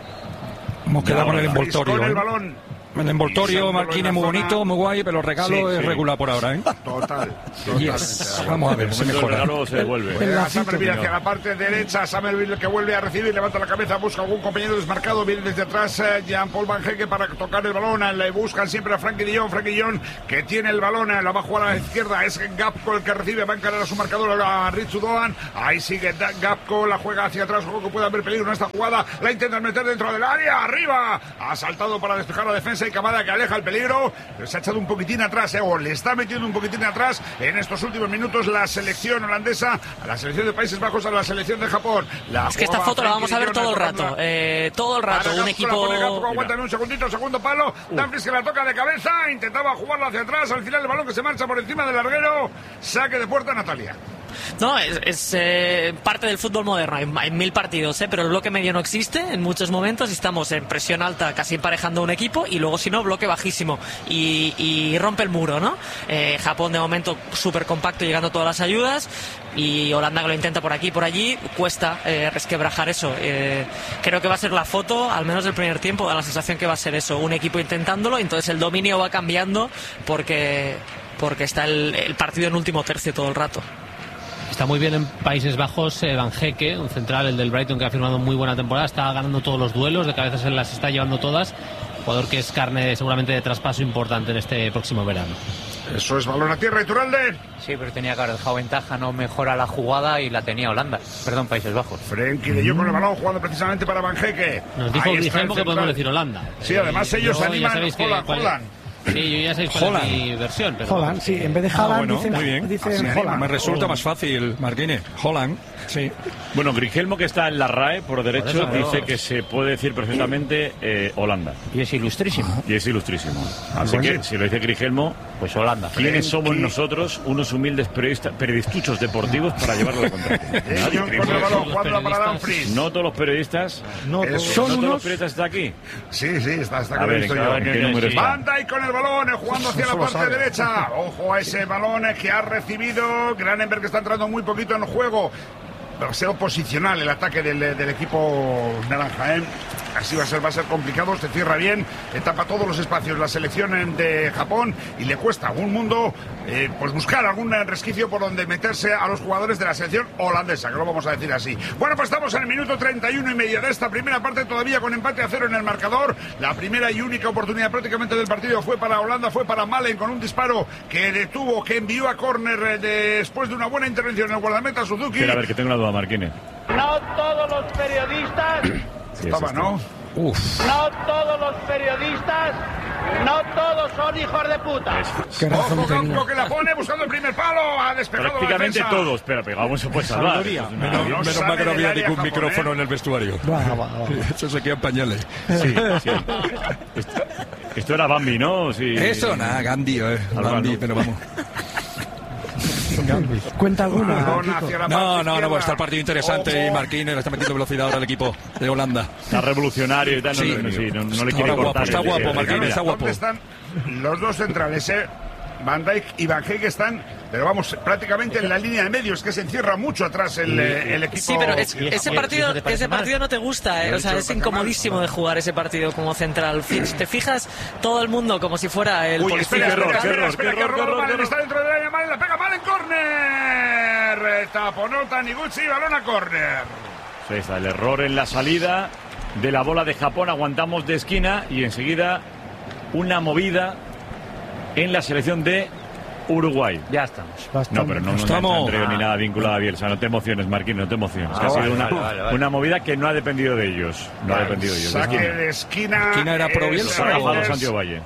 Hemos quedado con el envoltorio. Con el ¿eh? balón. El envoltorio, Marquínez, muy bonito, muy guay, pero el regalo sí, es sí. regular por ahora, ¿eh? Total. Yes. Vamos a ver, se mejora. El regalo se devuelve. A Somerville hacia la parte derecha, Somerville que vuelve a recibir, levanta la cabeza, busca algún compañero desmarcado, viene desde atrás eh, Jean-Paul Van Hecke para tocar el balón, le buscan siempre a Frenkie de Jong, Frenkie de Jong que tiene el balón, la va a jugar a la izquierda, es Gapco el que recibe, va a encarar a su marcador a Ritsu Doan, ahí sigue Gapco, la juega hacia atrás, juego que puede haber peligro en esta jugada, la intentan meter dentro del área, arriba, ha saltado para despejar la defensa Vanessa y Kamada que aleja el peligro, pero se ha echado un poquitín atrás, eh, o le está metiendo un poquitín atrás en estos últimos minutos la selección holandesa a la selección de Países Bajos, a la selección de Japón. La es que esta foto la vamos a ver todo el rato, eh, todo el rato, un equipo... Aguantan un segundito, segundo palo, uh. Dumfries que la toca de cabeza, intentaba jugarlo hacia atrás, al final el balón que se marcha por encima del larguero, saque de puerta Natalia. No, es, es eh, parte del fútbol moderno. Hay, hay mil partidos, ¿eh? Pero el bloque medio no existe en muchos momentos. Estamos en presión alta, casi emparejando un equipo, y luego, si no, bloque bajísimo. Y, y rompe el muro, ¿no? Eh, Japón, de momento, súper compacto, llegando todas las ayudas. Y Holanda, que lo intenta por aquí y por allí, cuesta eh, resquebrajar eso. Eh, creo que va a ser la foto, al menos del primer tiempo, da la sensación que va a ser eso. Un equipo intentándolo, y entonces el dominio va cambiando porque, porque está el, el partido en último tercio todo el rato. Está muy bien en Países Bajos eh, Van Hecke, un central, el del Brighton, que ha firmado muy buena temporada. Está ganando todos los duelos, de cabeza se las está llevando todas. Jugador que es carne seguramente de traspaso importante en este próximo verano. Eso es balón a tierra, Iturralde. Sí, pero tenía que haber dejado ventaja, no mejora la jugada y la tenía Holanda. Perdón, Países Bajos. Frenkie de Jong con el balón jugando precisamente para Van Hecke. Nos dijo Guillermo que podemos decir Holanda. Sí, además eh, ellos yo, animan Holland, Holland. Sí, yo ya sabéis cuál es mi versión. Pero... Holland, sí, en vez de Haaland ah, bueno, dicen, muy bien. dicen Así Holland. Me resulta más fácil, Marquine. Holland, sí. Bueno, Grigelmo, que está en la R A E por derecho, por eso, dice no. que se puede decir perfectamente eh, Holanda. Y es ilustrísimo. Y es ilustrísimo. Así Bueno. que, si lo dice Grigelmo, pues Holanda. ¿quiénes somos nosotros, unos humildes periodistas, periodistuchos deportivos, para llevarlo a la contraria? De Jong con el balón jugando para Dumfries. No todos los periodistas. No, Eso, son ¿No todos unos... los periodistas están aquí? Sí, sí, está, está A con ver, esto ¿en qué- yo. en qué número está? Van Dijk con el balón, eh, jugando hacia la Solo parte sabe. derecha. Ojo a ese balón eh, que ha recibido Granenberg, que está entrando muy poquito en el juego. Demasiado posicional el ataque del, del equipo naranja, ¿eh? Así va a ser, va a ser complicado, se cierra bien, eh, tapa todos los espacios la selección de Japón y le cuesta a algún mundo eh, pues buscar algún resquicio por donde meterse a los jugadores de la selección holandesa, que lo vamos a decir así. Bueno, pues estamos en el minuto treinta y uno y medio de esta primera parte, todavía con empate a cero en el marcador. La primera y única oportunidad prácticamente del partido fue para Holanda, fue para Malen, con un disparo que detuvo, que envió a córner eh, después de una buena intervención en el guardameta Suzuki. Pero a ver, que tengo una duda, Marquine. No todos los periodistas, Sí, Estaba, eso ¿no? Uf. no todos los periodistas, no todos son hijos de puta. Qué razón Ojo, tenía. Campo que la pone buscando el primer palo, ha despejado Prácticamente la defensa. todos, pero pegamos se puede salvar. Menos, Eso es una- no menos sale mal que no del había área ningún Japón, micrófono ¿eh? en el vestuario. Va, va, va. Eso se queda en pañales. Sí, sí. Esto, esto era Bambi, ¿no? Sí. Eso, nada, Gandhi, eh. Algo, Gandhi, ¿no? pero vamos. Cuenta alguna. Balón Kiko. hacia la No, parte no, no, izquierda. pues está el partido interesante y Ojo. Marquines le está metiendo velocidad ahora al equipo de Holanda. Está revolucionario y tal. Sí. no, no, sí, no, no le Está quiere guapo, cortar. está el- guapo, el- Marquines, está guapo. ¿Dónde están los dos centrales, eh? Van Dijk y Van Hecke están, pero vamos, prácticamente en la línea de medios, que se encierra mucho atrás el, eh, el equipo. Sí, pero es- ese partido, ese partido no te gusta, ¿eh? O sea, es incomodísimo de jugar ese partido como central. Fi- Si te fijas, todo el mundo como si fuera el Uy, policía. espera, espera, error, qué espera, error, espera, qué que error, roba qué error, Malen, qué está dentro del área, Malen la pega, Malen, córner. Taponó Taniguchi, balón a córner. Sí, está el error en la salida de la bola de Japón. Aguantamos de esquina y enseguida una movida en la selección de Uruguay. Ya estamos. No, pero no, no, Estamos. no Andreu ni nada vinculado a Bielsa. No te emociones, Marquín, no te emociones. Ah, que ha sido vale, una, vale, vale, vale. una movida que no ha dependido de ellos. No ha dependido de ellos. De Saque esquina. de esquina. ¿Esquina era pro es Bielsa Ha o- bajado Santiago Valle.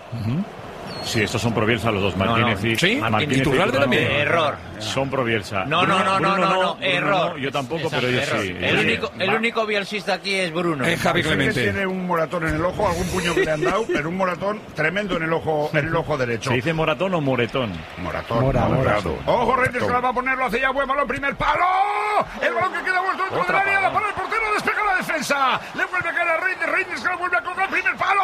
Sí, estos son pro Bielsa los dos, Martínez no. y Sí, Martínez y Iturralde Bruno también. Error. Son pro Bielsa. No, no, no, no, Bruno no, no, Bruno error. no, yo tampoco, Exacto, pero ellos Error. sí. El ellos sí. único, el único bielcista aquí es Bruno. Es Javi Martínez Clemente. tiene un moratón en el ojo, algún puño que le han dado, pero un moratón tremendo en el ojo, en el ojo derecho. ¿Se dice moratón o moretón? Moratón. Mora, mora. morado. Ojo, Reyes que la va a ponerlo hacia ya, buen balón, primer palo. El balón que queda vuelto dentro del área, la para el portero, despeja la defensa. Le vuelve a caer a Reyes, Reyes que la vuelve a colgar, primer palo,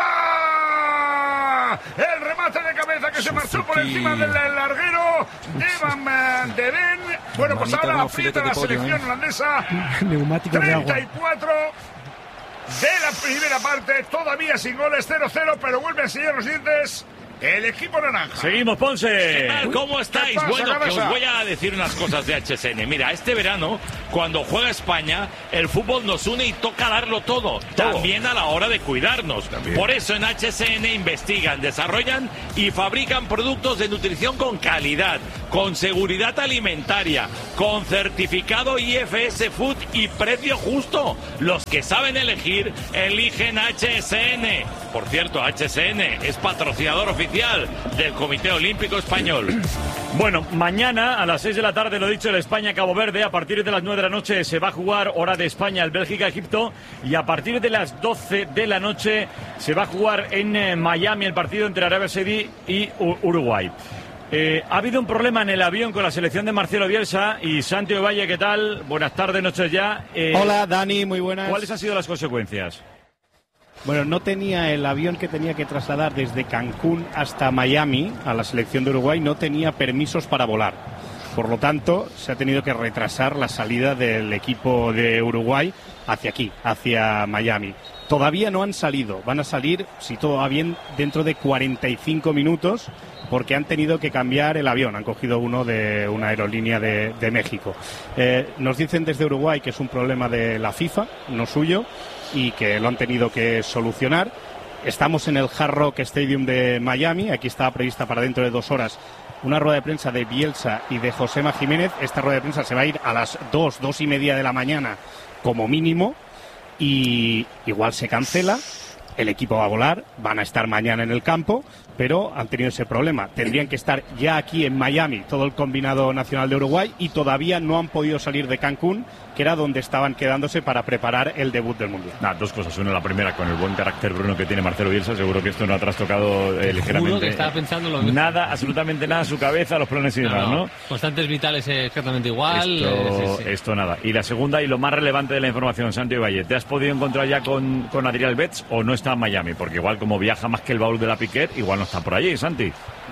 arriba. El remate de cabeza que se marchó por encima del larguero de Van de Ven. Bueno, pues Manita, ahora unos filetes aprieta de la pollo, selección ¿eh? holandesa. Neumáticos de agua. treinta y cuatro de la primera parte, todavía sin goles, cero cero, pero vuelve a enseñar los dientes el equipo naranja. Seguimos, Ponce. ¿Qué tal? ¿Cómo ¿Qué estáis? pasa, Bueno, que cabeza? os voy a decir unas cosas de H S N. Mira, este verano, cuando juega España, el fútbol nos une y toca darlo todo. También a la hora de cuidarnos. Por eso en H S N investigan, desarrollan y fabrican productos de nutrición con calidad, con seguridad alimentaria, con certificado I F S Food y precio justo. Los que saben elegir, eligen H S N. Por cierto, H S N es patrocinador oficial del Comité Olímpico Español. Bueno, mañana a las seis de la tarde, lo dicho, el España-Cabo Verde. A partir de las nueve de la noche se va a jugar, hora de España, el Bélgica-Egipto. Y a partir de las doce de la noche se va a jugar en eh, Miami el partido entre Arabia Saudí y U- Uruguay. Eh, ha habido un problema en el avión con la selección de Marcelo Bielsa. Y Santiago Valle, ¿qué tal? Buenas tardes, noches ya. Eh, Hola, Dani, muy buenas. ¿Cuáles han sido las consecuencias? Bueno, no tenía el avión que tenía que trasladar desde Cancún hasta Miami a la selección de Uruguay, no tenía permisos para volar. Por lo tanto, se ha tenido que retrasar la salida del equipo de Uruguay hacia aquí, hacia Miami. Todavía no han salido, van a salir, si todo va bien, dentro de cuarenta y cinco minutos, porque han tenido que cambiar el avión, han cogido uno de una aerolínea de, de México. Eh, nos dicen desde Uruguay que es un problema de la FIFA, no suyo, y que lo han tenido que solucionar. Estamos en el Hard Rock Stadium de Miami, aquí estaba prevista para dentro de dos horas una rueda de prensa de Bielsa y de Josema Jiménez. Esta rueda de prensa se va a ir a las dos, dos y media de la mañana como mínimo, y igual se cancela. El equipo va a volar, van a estar mañana en el campo, pero han tenido ese problema. Tendrían que estar ya aquí en Miami, todo el combinado nacional de Uruguay, y todavía no han podido salir de Cancún, que era donde estaban quedándose para preparar el debut del Mundial. Nah, dos cosas. Una, la primera, con el buen carácter, Bruno, que tiene Marcelo Bielsa, seguro que esto no ha trastocado eh, ligeramente. Que estaba pensando lo mismo. Nada, absolutamente nada, su cabeza, los planes y no, demás, no. ¿no? Constantes vitales exactamente igual. Esto, eh, sí, sí. esto nada. Y la segunda y lo más relevante de la información, Santiago Valle, ¿te has podido encontrar ya con, con Adrián Betts o no está en Miami? Porque igual, como viaja más que el baúl de la Piquet, igual no está por allí, Santi.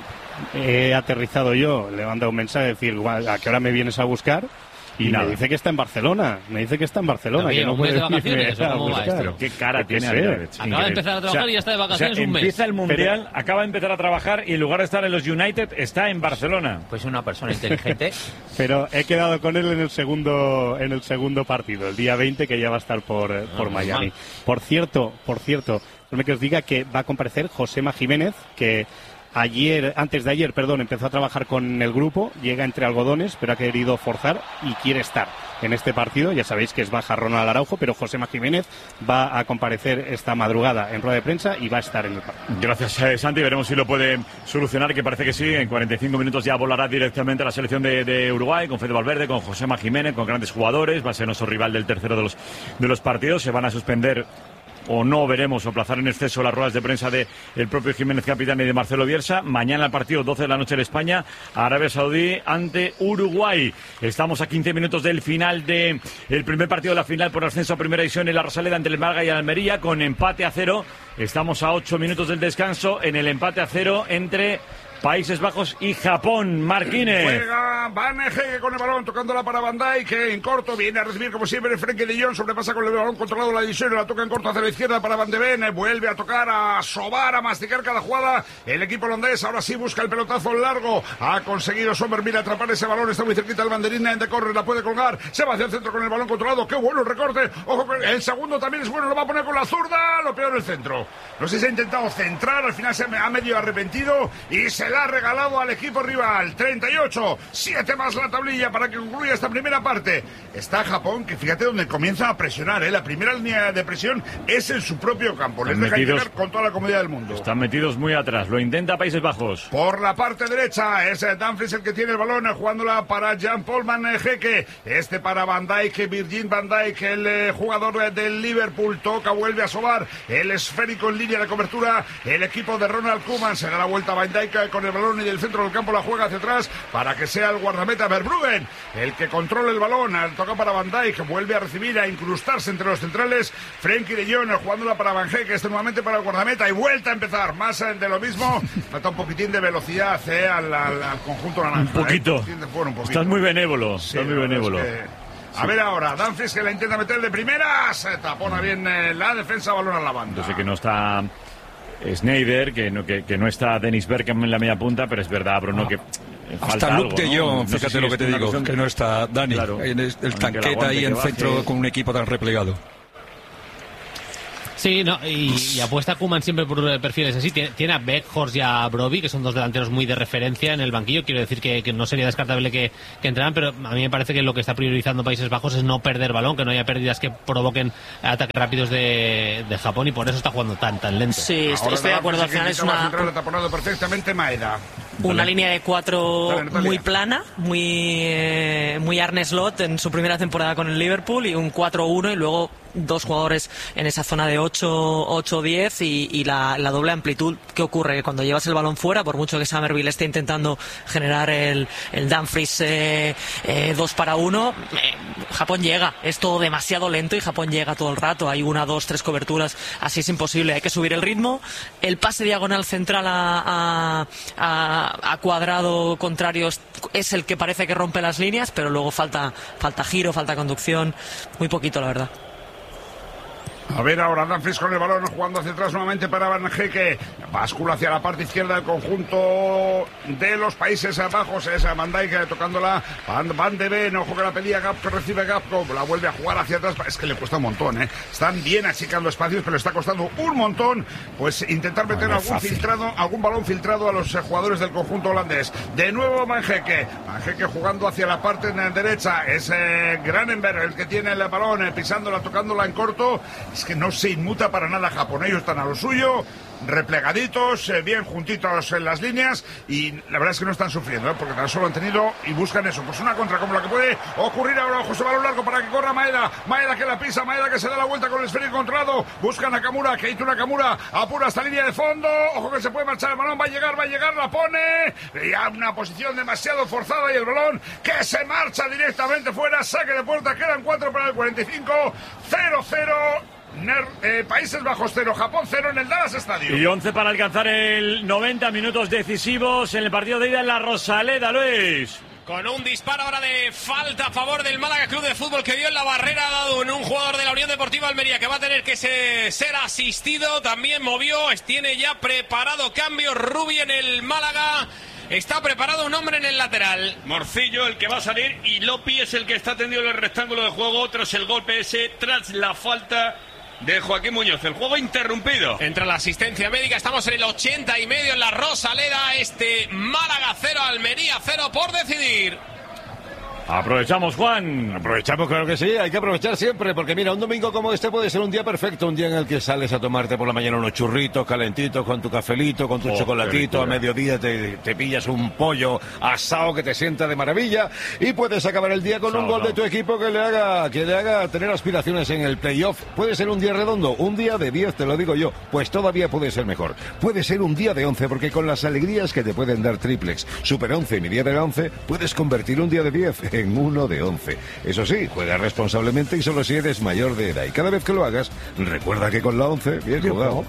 He aterrizado yo, le he mandado un mensaje, decir, ¿a qué hora me vienes a buscar? Y, y me dice que está en Barcelona, me dice que está en Barcelona, También, que no puede vacaciones, ¿o cómo va esto? Qué cara que tiene Adrián. Acaba de empezar a trabajar, o sea, y ya está de vacaciones, o sea, un mes. Empieza el Mundial, Pero, acaba de empezar a trabajar y en lugar de estar en los United está en Barcelona. Pues una persona inteligente. Pero he quedado con él en el segundo en el segundo partido, el día veinte, que ya va a estar por, eh, por no, Miami. Mal. Por cierto, por cierto, déjame que os diga que va a comparecer Josema Jiménez, que ayer, antes de ayer, perdón, empezó a trabajar con el grupo, llega entre algodones, pero ha querido forzar y quiere estar en este partido. Ya sabéis que es baja Ronald Araujo, pero Josema Jiménez va a comparecer esta madrugada en rueda de prensa y va a estar en el partido. Gracias, eh, Santi. Veremos si lo puede solucionar, que parece que sí. En cuarenta y cinco minutos ya volará directamente a la selección de, de Uruguay, con Fede Valverde, con Josema Jiménez, con grandes jugadores. Va a ser nuestro rival del tercero de los, de los partidos. Se van a suspender o no, veremos, o aplazar en exceso las ruedas de prensa de el propio Jiménez capitán y de Marcelo Bielsa. Mañana el partido, doce de la noche en España, Arabia Saudí ante Uruguay. Estamos a quince minutos del final de el primer partido de la final por ascenso a primera división en la Rosaleda entre el Málaga y el Almería, con empate a cero. Estamos a ocho minutos del descanso en el empate a cero entre Países Bajos y Japón. Marquínez. Juega Van Hege con el balón, tocándola para Van Dijk, que en corto viene a recibir como siempre Frenkie de Jong, sobrepasa con el balón controlado la división y la toca en corto hacia la izquierda para Van de Ven, vuelve a tocar, a sobar, a masticar cada jugada el equipo holandés. Ahora sí busca el pelotazo largo, ha conseguido Somerville atrapar ese balón, está muy cerquita el banderín de corre, la puede colgar, se va hacia el centro con el balón controlado, qué bueno el recorte, ojo, el segundo también es bueno, lo va a poner con la zurda, lo peor el centro, no sé si ha intentado centrar, al final se ha medio arrepentido y se la ha regalado al equipo rival. Treinta y ocho, siete más la tablilla para que concluya esta primera parte. Está Japón, que fíjate donde comienza a presionar, ¿eh? La primera línea de presión es en su propio campo, les deja llegar con toda la comodidad del mundo. Están metidos muy atrás, lo intenta Países Bajos. Por la parte derecha es Dumfries el que tiene el balón, jugándola para Jean-Paul Van Hecke, este para Van Dijk, Virgil Van Dijk, el eh, jugador del Liverpool, toca, vuelve a sobar, el esférico en línea de cobertura, el equipo de Ronald Koeman, se da la vuelta a Van Dijk con el balón y del centro del campo la juega hacia atrás para que sea el guardameta Verbruggen el que controle el balón, toca para Van Dijk, vuelve a recibir, a incrustarse entre los centrales, Frenkie de Jong jugándola para Van Hecke, este nuevamente para el guardameta y vuelta a empezar, más de lo mismo, falta un poquitín de velocidad eh, al, al, al conjunto naranja. Un poquito. Eh, de, bueno, un poquito. Estás muy benévolo, sí, estás muy benévolo. Es que... A sí. ver ahora, Dumfries que la intenta meter de primera, se tapona bien eh, la defensa, balón a la banda. Yo sé que no está Sneijder, que no, que, que no está Dennis Bergkamp en la media punta, pero es verdad, Bruno, que falta hasta Luke de Jong, ¿no? fíjate no sé si lo que te digo, que, que no está Dani, claro, el, el tanqueta ahí en centro con un equipo tan replegado. Sí, no, y, y apuesta Koeman siempre por perfiles así. Tiene, tiene a Weghorst y a Brobbey, que son dos delanteros muy de referencia en el banquillo. Quiero decir que, que no sería descartable que, que entraran, pero a mí me parece que lo que está priorizando Países Bajos es no perder balón, que no haya pérdidas que provoquen ataques rápidos de, de Japón, y por eso está jugando tan tan lento. Sí, estoy, estoy de acuerdo. Al final es una... taponado perfectamente Maeda. Una Dale. línea de cuatro Dale, Natalia. muy plana, muy eh, muy Arne Slot en su primera temporada con el Liverpool, y un cuatro uno, y luego dos jugadores en esa zona de ocho diez, y, y la, la doble amplitud. ¿Qué ocurre? Que cuando llevas el balón fuera, por mucho que Summerville esté intentando generar el, el Dumfries eh, eh, dos para uno, eh, Japón llega. Es todo demasiado lento y Japón llega todo el rato. Hay una, dos, tres coberturas, así es imposible. Hay que subir el ritmo. El pase diagonal central a, a, a, a cuadrado contrario es el que parece que rompe las líneas, pero luego falta, falta giro, falta conducción. Muy poquito, la verdad. A ver ahora Dumfries con el balón, jugando hacia atrás nuevamente para Van Hecke. Bascula hacia la parte izquierda del conjunto de los Países Bajos. Es Van Dijk tocándola. Van, Van de Ven, ojo que la pedía Gapco, recibe Gapco, la vuelve a jugar hacia atrás. Es que le cuesta un montón, ¿eh? Están bien achicando espacios, pero le está costando un montón pues intentar meter no, no algún filtrado, algún balón filtrado a los eh, jugadores del conjunto holandés. De nuevo Van Hecke. Van Hecke jugando hacia la parte derecha. Es eh, Granenberg el que tiene el balón, eh, pisándola, tocándola en corto. Es que no se inmuta para nada Japón. Ellos están a lo suyo, replegaditos, eh, bien juntitos en las líneas, y la verdad es que no están sufriendo, ¿eh? Porque tan solo han tenido y buscan eso, pues una contra como la que puede ocurrir ahora. Ojo, se va a lo largo para que corra Maeda, Maeda que la pisa, Maeda que se da la vuelta con el esférico controlado, busca Nakamura, que hizo Nakamura, apura esta línea de fondo, ojo que se puede marchar el balón, va a llegar, va a llegar, la pone, y a una posición demasiado forzada, y el balón que se marcha directamente fuera, saque de puerta, quedan cuatro para el cuarenta y cinco, cero cero. Ner, eh, Países Bajos cero, Japón cero en el Dallas Stadium. Y once para alcanzar el noventa minutos decisivos en el partido de ida en la Rosaleda, Luis. Con un disparo ahora de falta a favor del Málaga Club de Fútbol, que dio en la barrera, ha dado en un jugador de la Unión Deportiva Almería, que va a tener que ser, ser asistido. También movió, tiene ya preparado cambio Rubi en el Málaga. Está preparado un hombre en el lateral. Morcillo el que va a salir, y Lopi es el que está tendido en el rectángulo de juego tras el golpe ese, tras la falta de Joaquín Muñoz. El juego interrumpido. Entra la asistencia médica. Estamos en el ochenta y medio en la Rosaleda. Este Málaga cero, Almería cero por decidir. Aprovechamos, Juan. Aprovechamos, claro que sí, hay que aprovechar siempre, porque mira, un domingo como este puede ser un día perfecto, un día en el que sales a tomarte por la mañana unos churritos calentitos con tu cafelito, con tu oh, chocolatito, a mediodía te, te pillas un pollo asado que te sienta de maravilla, y puedes acabar el día con Sábado. un gol de tu equipo que le haga que le haga tener aspiraciones en el playoff. Puede ser un día redondo, un día de diez, te lo digo yo, pues todavía puede ser mejor. Puede ser un día de once, porque con las alegrías que te pueden dar triplex, super once y mi día de once, puedes convertir un día de diez en uno de once. Eso sí, juega responsablemente y solo si eres mayor de edad. Y cada vez que lo hagas, recuerda que con la once, bien jugado.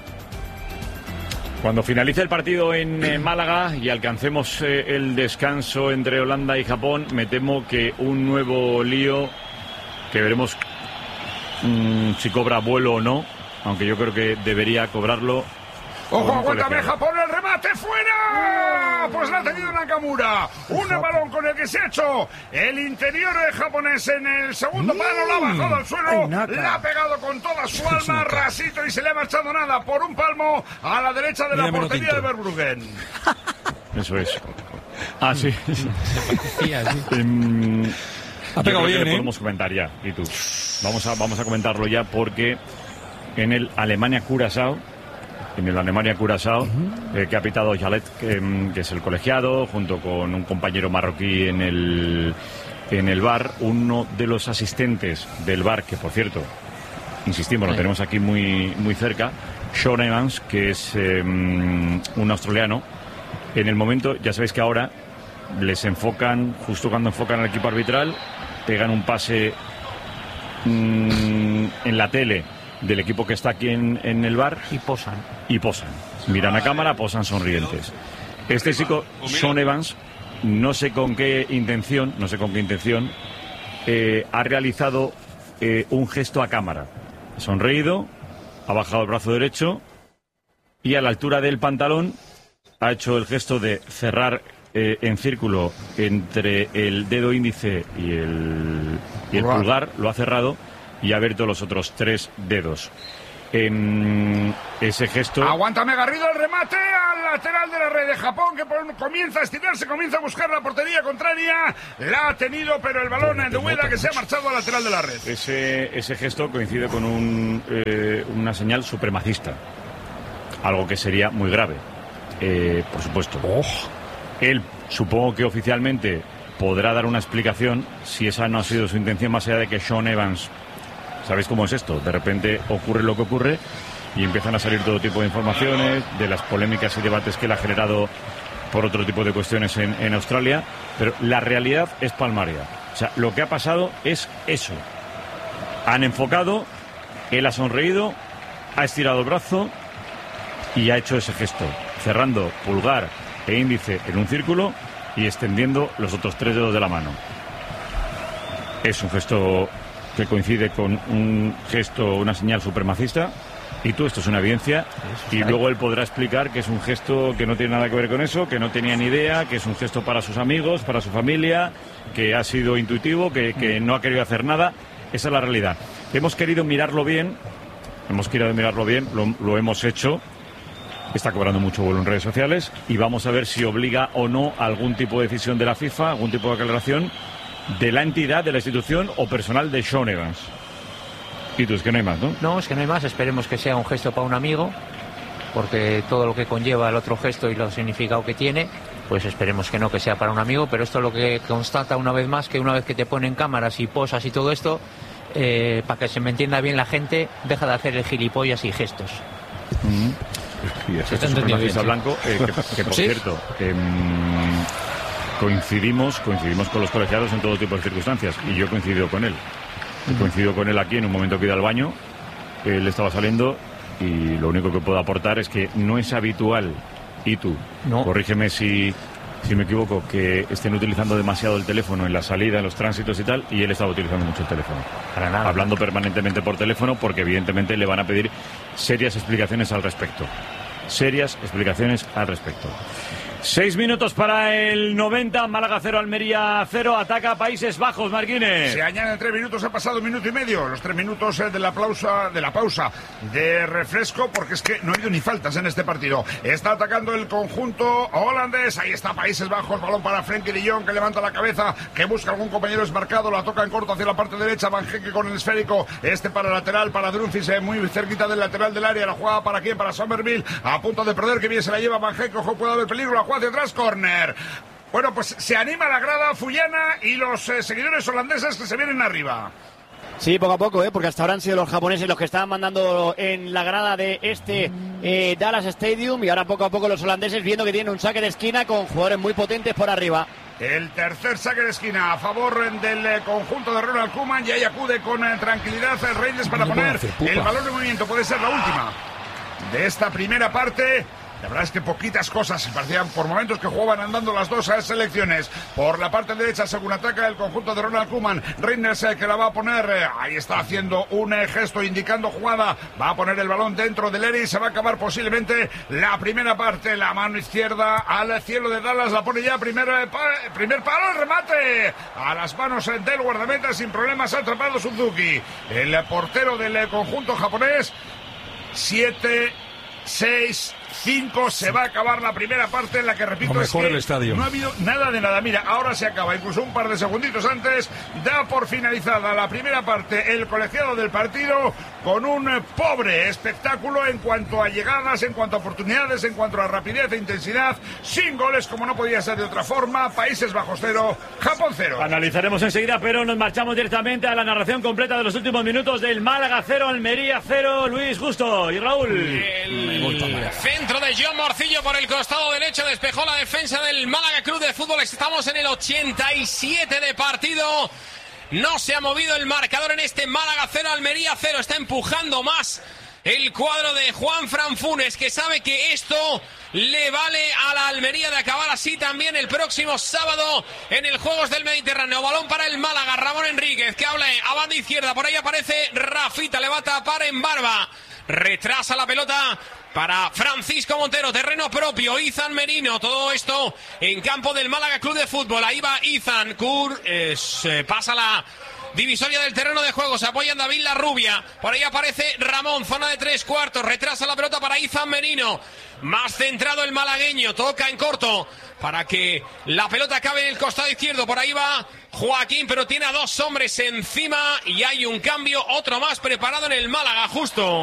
Cuando finalice el partido en eh, Málaga y alcancemos eh, el descanso entre Holanda y Japón, me temo que un nuevo lío que veremos mmm, si cobra vuelo o no, aunque yo creo que debería cobrarlo. ¡Ojo, aguántame Japón, el remate fuera! Pues la ha tenido Nakamura. Un balón con el que se ha hecho el interior japonés en el segundo palo, la ha bajado al suelo, la ha pegado con toda su alma, rasito, y se le ha marchado nada por un palmo a la derecha de la portería de Verbruggen. Eso es. Ah, sí. Ha pegado bien, que ¿eh? Podemos comentar ya, y tú. Vamos a, vamos a comentarlo ya, porque en el Alemania-Curazao, en el Alemania-Curazao, uh-huh. eh, que ha pitado Jalet, que, que es el colegiado, junto con un compañero marroquí en el, en el bar, uno de los asistentes del bar, que por cierto, insistimos, lo tenemos aquí muy, muy cerca, Sean Evans, que es eh, un australiano. En el momento, ya sabéis que ahora les enfocan, justo cuando enfocan al equipo arbitral, pegan un pase mmm, en la tele del equipo que está aquí en, en el bar y posan y posan miran a cámara, posan sonrientes. Este chico, Sean Evans, no sé con qué intención no sé con qué intención eh, ha realizado eh, un gesto a cámara, ha sonreído, ha bajado el brazo derecho y a la altura del pantalón ha hecho el gesto de cerrar eh, en círculo entre el dedo índice y el, y el pulgar, lo ha cerrado y ha abierto los otros tres dedos. eh, ese gesto... Aguántame, Garrido, el remate al lateral de la red de Japón, que comienza a estirarse, comienza a buscar la portería contraria. La ha tenido, pero el balón de Ueda, que se ha marchado al lateral de la red. Ese, ese gesto coincide con un, eh, una señal supremacista. Algo que sería muy grave, eh, por supuesto. Oh. Él, supongo que oficialmente podrá dar una explicación si esa no ha sido su intención, más allá de que Sean Evans... ¿Sabéis cómo es esto? De repente ocurre lo que ocurre y empiezan a salir todo tipo de informaciones, de las polémicas y debates que él ha generado por otro tipo de cuestiones en, en Australia, pero la realidad es palmaria. O sea, lo que ha pasado es eso. Han enfocado, él ha sonreído, ha estirado el brazo y ha hecho ese gesto, cerrando pulgar e índice en un círculo y extendiendo los otros tres dedos de la mano. Es un gesto que coincide con un gesto, una señal supremacista, y tú, esto es una evidencia, y luego él podrá explicar que es un gesto que no tiene nada que ver con eso, que no tenía ni idea, que es un gesto para sus amigos, para su familia, que ha sido intuitivo, que, que no ha querido hacer nada. Esa es la realidad. Hemos querido mirarlo bien, hemos querido mirarlo bien, lo, lo hemos hecho. Está cobrando mucho vuelo en redes sociales y vamos a ver si obliga o no a algún tipo de decisión de la FIFA, algún tipo de aclaración de la entidad, de la institución o personal de Sean Evans. Y tú, es que no hay más, ¿no? No, es que no hay más. Esperemos que sea un gesto para un amigo, porque todo lo que conlleva el otro gesto y lo significado que tiene, pues esperemos que no, que sea para un amigo. Pero esto es lo que constata una vez más, que una vez que te ponen cámaras y posas y todo esto, eh, para que se me entienda bien la gente, deja de hacer el gilipollas y gestos. Mm-hmm. Y es este supremacista blanco, eh, que, que por ¿Sí? cierto... Eh, Coincidimos, coincidimos con los colegiados en todo tipo de circunstancias y yo he coincidido con él. He coincidido con él aquí en un momento que iba al baño, él estaba saliendo y lo único que puedo aportar es que no es habitual, y tú, no. corrígeme si, si me equivoco, que estén utilizando demasiado el teléfono en la salida, en los tránsitos y tal, y él estaba utilizando mucho el teléfono. Para nada. Hablando permanentemente por teléfono porque evidentemente le van a pedir serias explicaciones al respecto. Serias explicaciones al respecto. Seis minutos para el noventa, Málaga cero, Almería cero, ataca Países Bajos, Marquines. Se añaden tres minutos, ha pasado un minuto y medio, los tres minutos de la pausa, de la pausa de refresco, porque es que no ha habido ni faltas en este partido. Está atacando el conjunto holandés, ahí está Países Bajos, balón para Frenkie de Jong, que levanta la cabeza, que busca algún compañero desmarcado, la toca en corto hacia la parte derecha, Van Hekke con el esférico, este para el lateral, para Dumfries, eh, muy cerquita del lateral del área, la jugada para quién, para Somerville, a punto de perder, que bien se la lleva Van Hekke, ojo, puede haber peligro, la jugada hacia atrás, córner. Bueno, pues se anima la grada Fullana y los eh, seguidores holandeses que se vienen arriba. Sí, poco a poco, ¿eh? Porque hasta ahora han sido los japoneses los que estaban mandando en la grada de este eh, Dallas Stadium, y ahora poco a poco los holandeses viendo que tienen un saque de esquina con jugadores muy potentes por arriba. El tercer saque de esquina a favor del eh, conjunto de Ronald Koeman, y ahí acude con eh, tranquilidad el Reyes para poner el balón de movimiento. Puede ser la última de esta primera parte. La verdad es que poquitas cosas, parecían por momentos que jugaban andando las dos selecciones. Por la parte derecha, según ataca el conjunto de Ronald Koeman, Reinders que la va a poner, eh, ahí está haciendo un eh, gesto indicando jugada, va a poner el balón dentro del área y se va a acabar posiblemente la primera parte. La mano izquierda al cielo de Dallas, la pone ya, primer, eh, pa, primer palo, el remate a las manos eh, del guardameta, sin problemas ha atrapado Suzuki. El eh, portero del eh, conjunto japonés, siete, seis... cinco, se va a acabar la primera parte, en la que, repito, es que el estadio. No ha habido nada de nada. Mira, ahora se acaba, incluso un par de segunditos antes, da por finalizada la primera parte el colegiado del partido, con un pobre espectáculo en cuanto a llegadas, en cuanto a oportunidades, en cuanto a rapidez e intensidad, sin goles, como no podía ser de otra forma. Países Bajos cero, Japón cero. Analizaremos enseguida, pero nos marchamos directamente a la narración completa de los últimos minutos del Málaga cero, Almería cero. Luis Justo y Raúl. El centro de John Morcillo por el costado derecho, despejó la defensa del Málaga Club de Fútbol. Estamos en el ochenta y siete de partido. No se ha movido el marcador en este Málaga cero, Almería cero. Está empujando más el cuadro de Juan Fran Funes, que sabe que esto le vale a la Almería de acabar así también el próximo sábado en el Juegos del Mediterráneo. Balón para el Málaga, Ramón Enríquez, que habla a banda izquierda, por ahí aparece Rafita, le va a tapar en barba. retrasa la pelota para Francisco Montero, terreno propio, Izan Merino, todo esto en campo del Málaga Club de Fútbol. Ahí va Izan, Kur, eh, se pasa la divisoria del terreno de juego, se apoya en David La Rubia, por ahí aparece Ramón, zona de tres cuartos, retrasa la pelota para Izan Merino, más centrado el malagueño, toca en corto para que la pelota acabe en el costado izquierdo, por ahí va Joaquín, pero tiene a dos hombres encima y hay un cambio, otro más preparado en el Málaga, justo.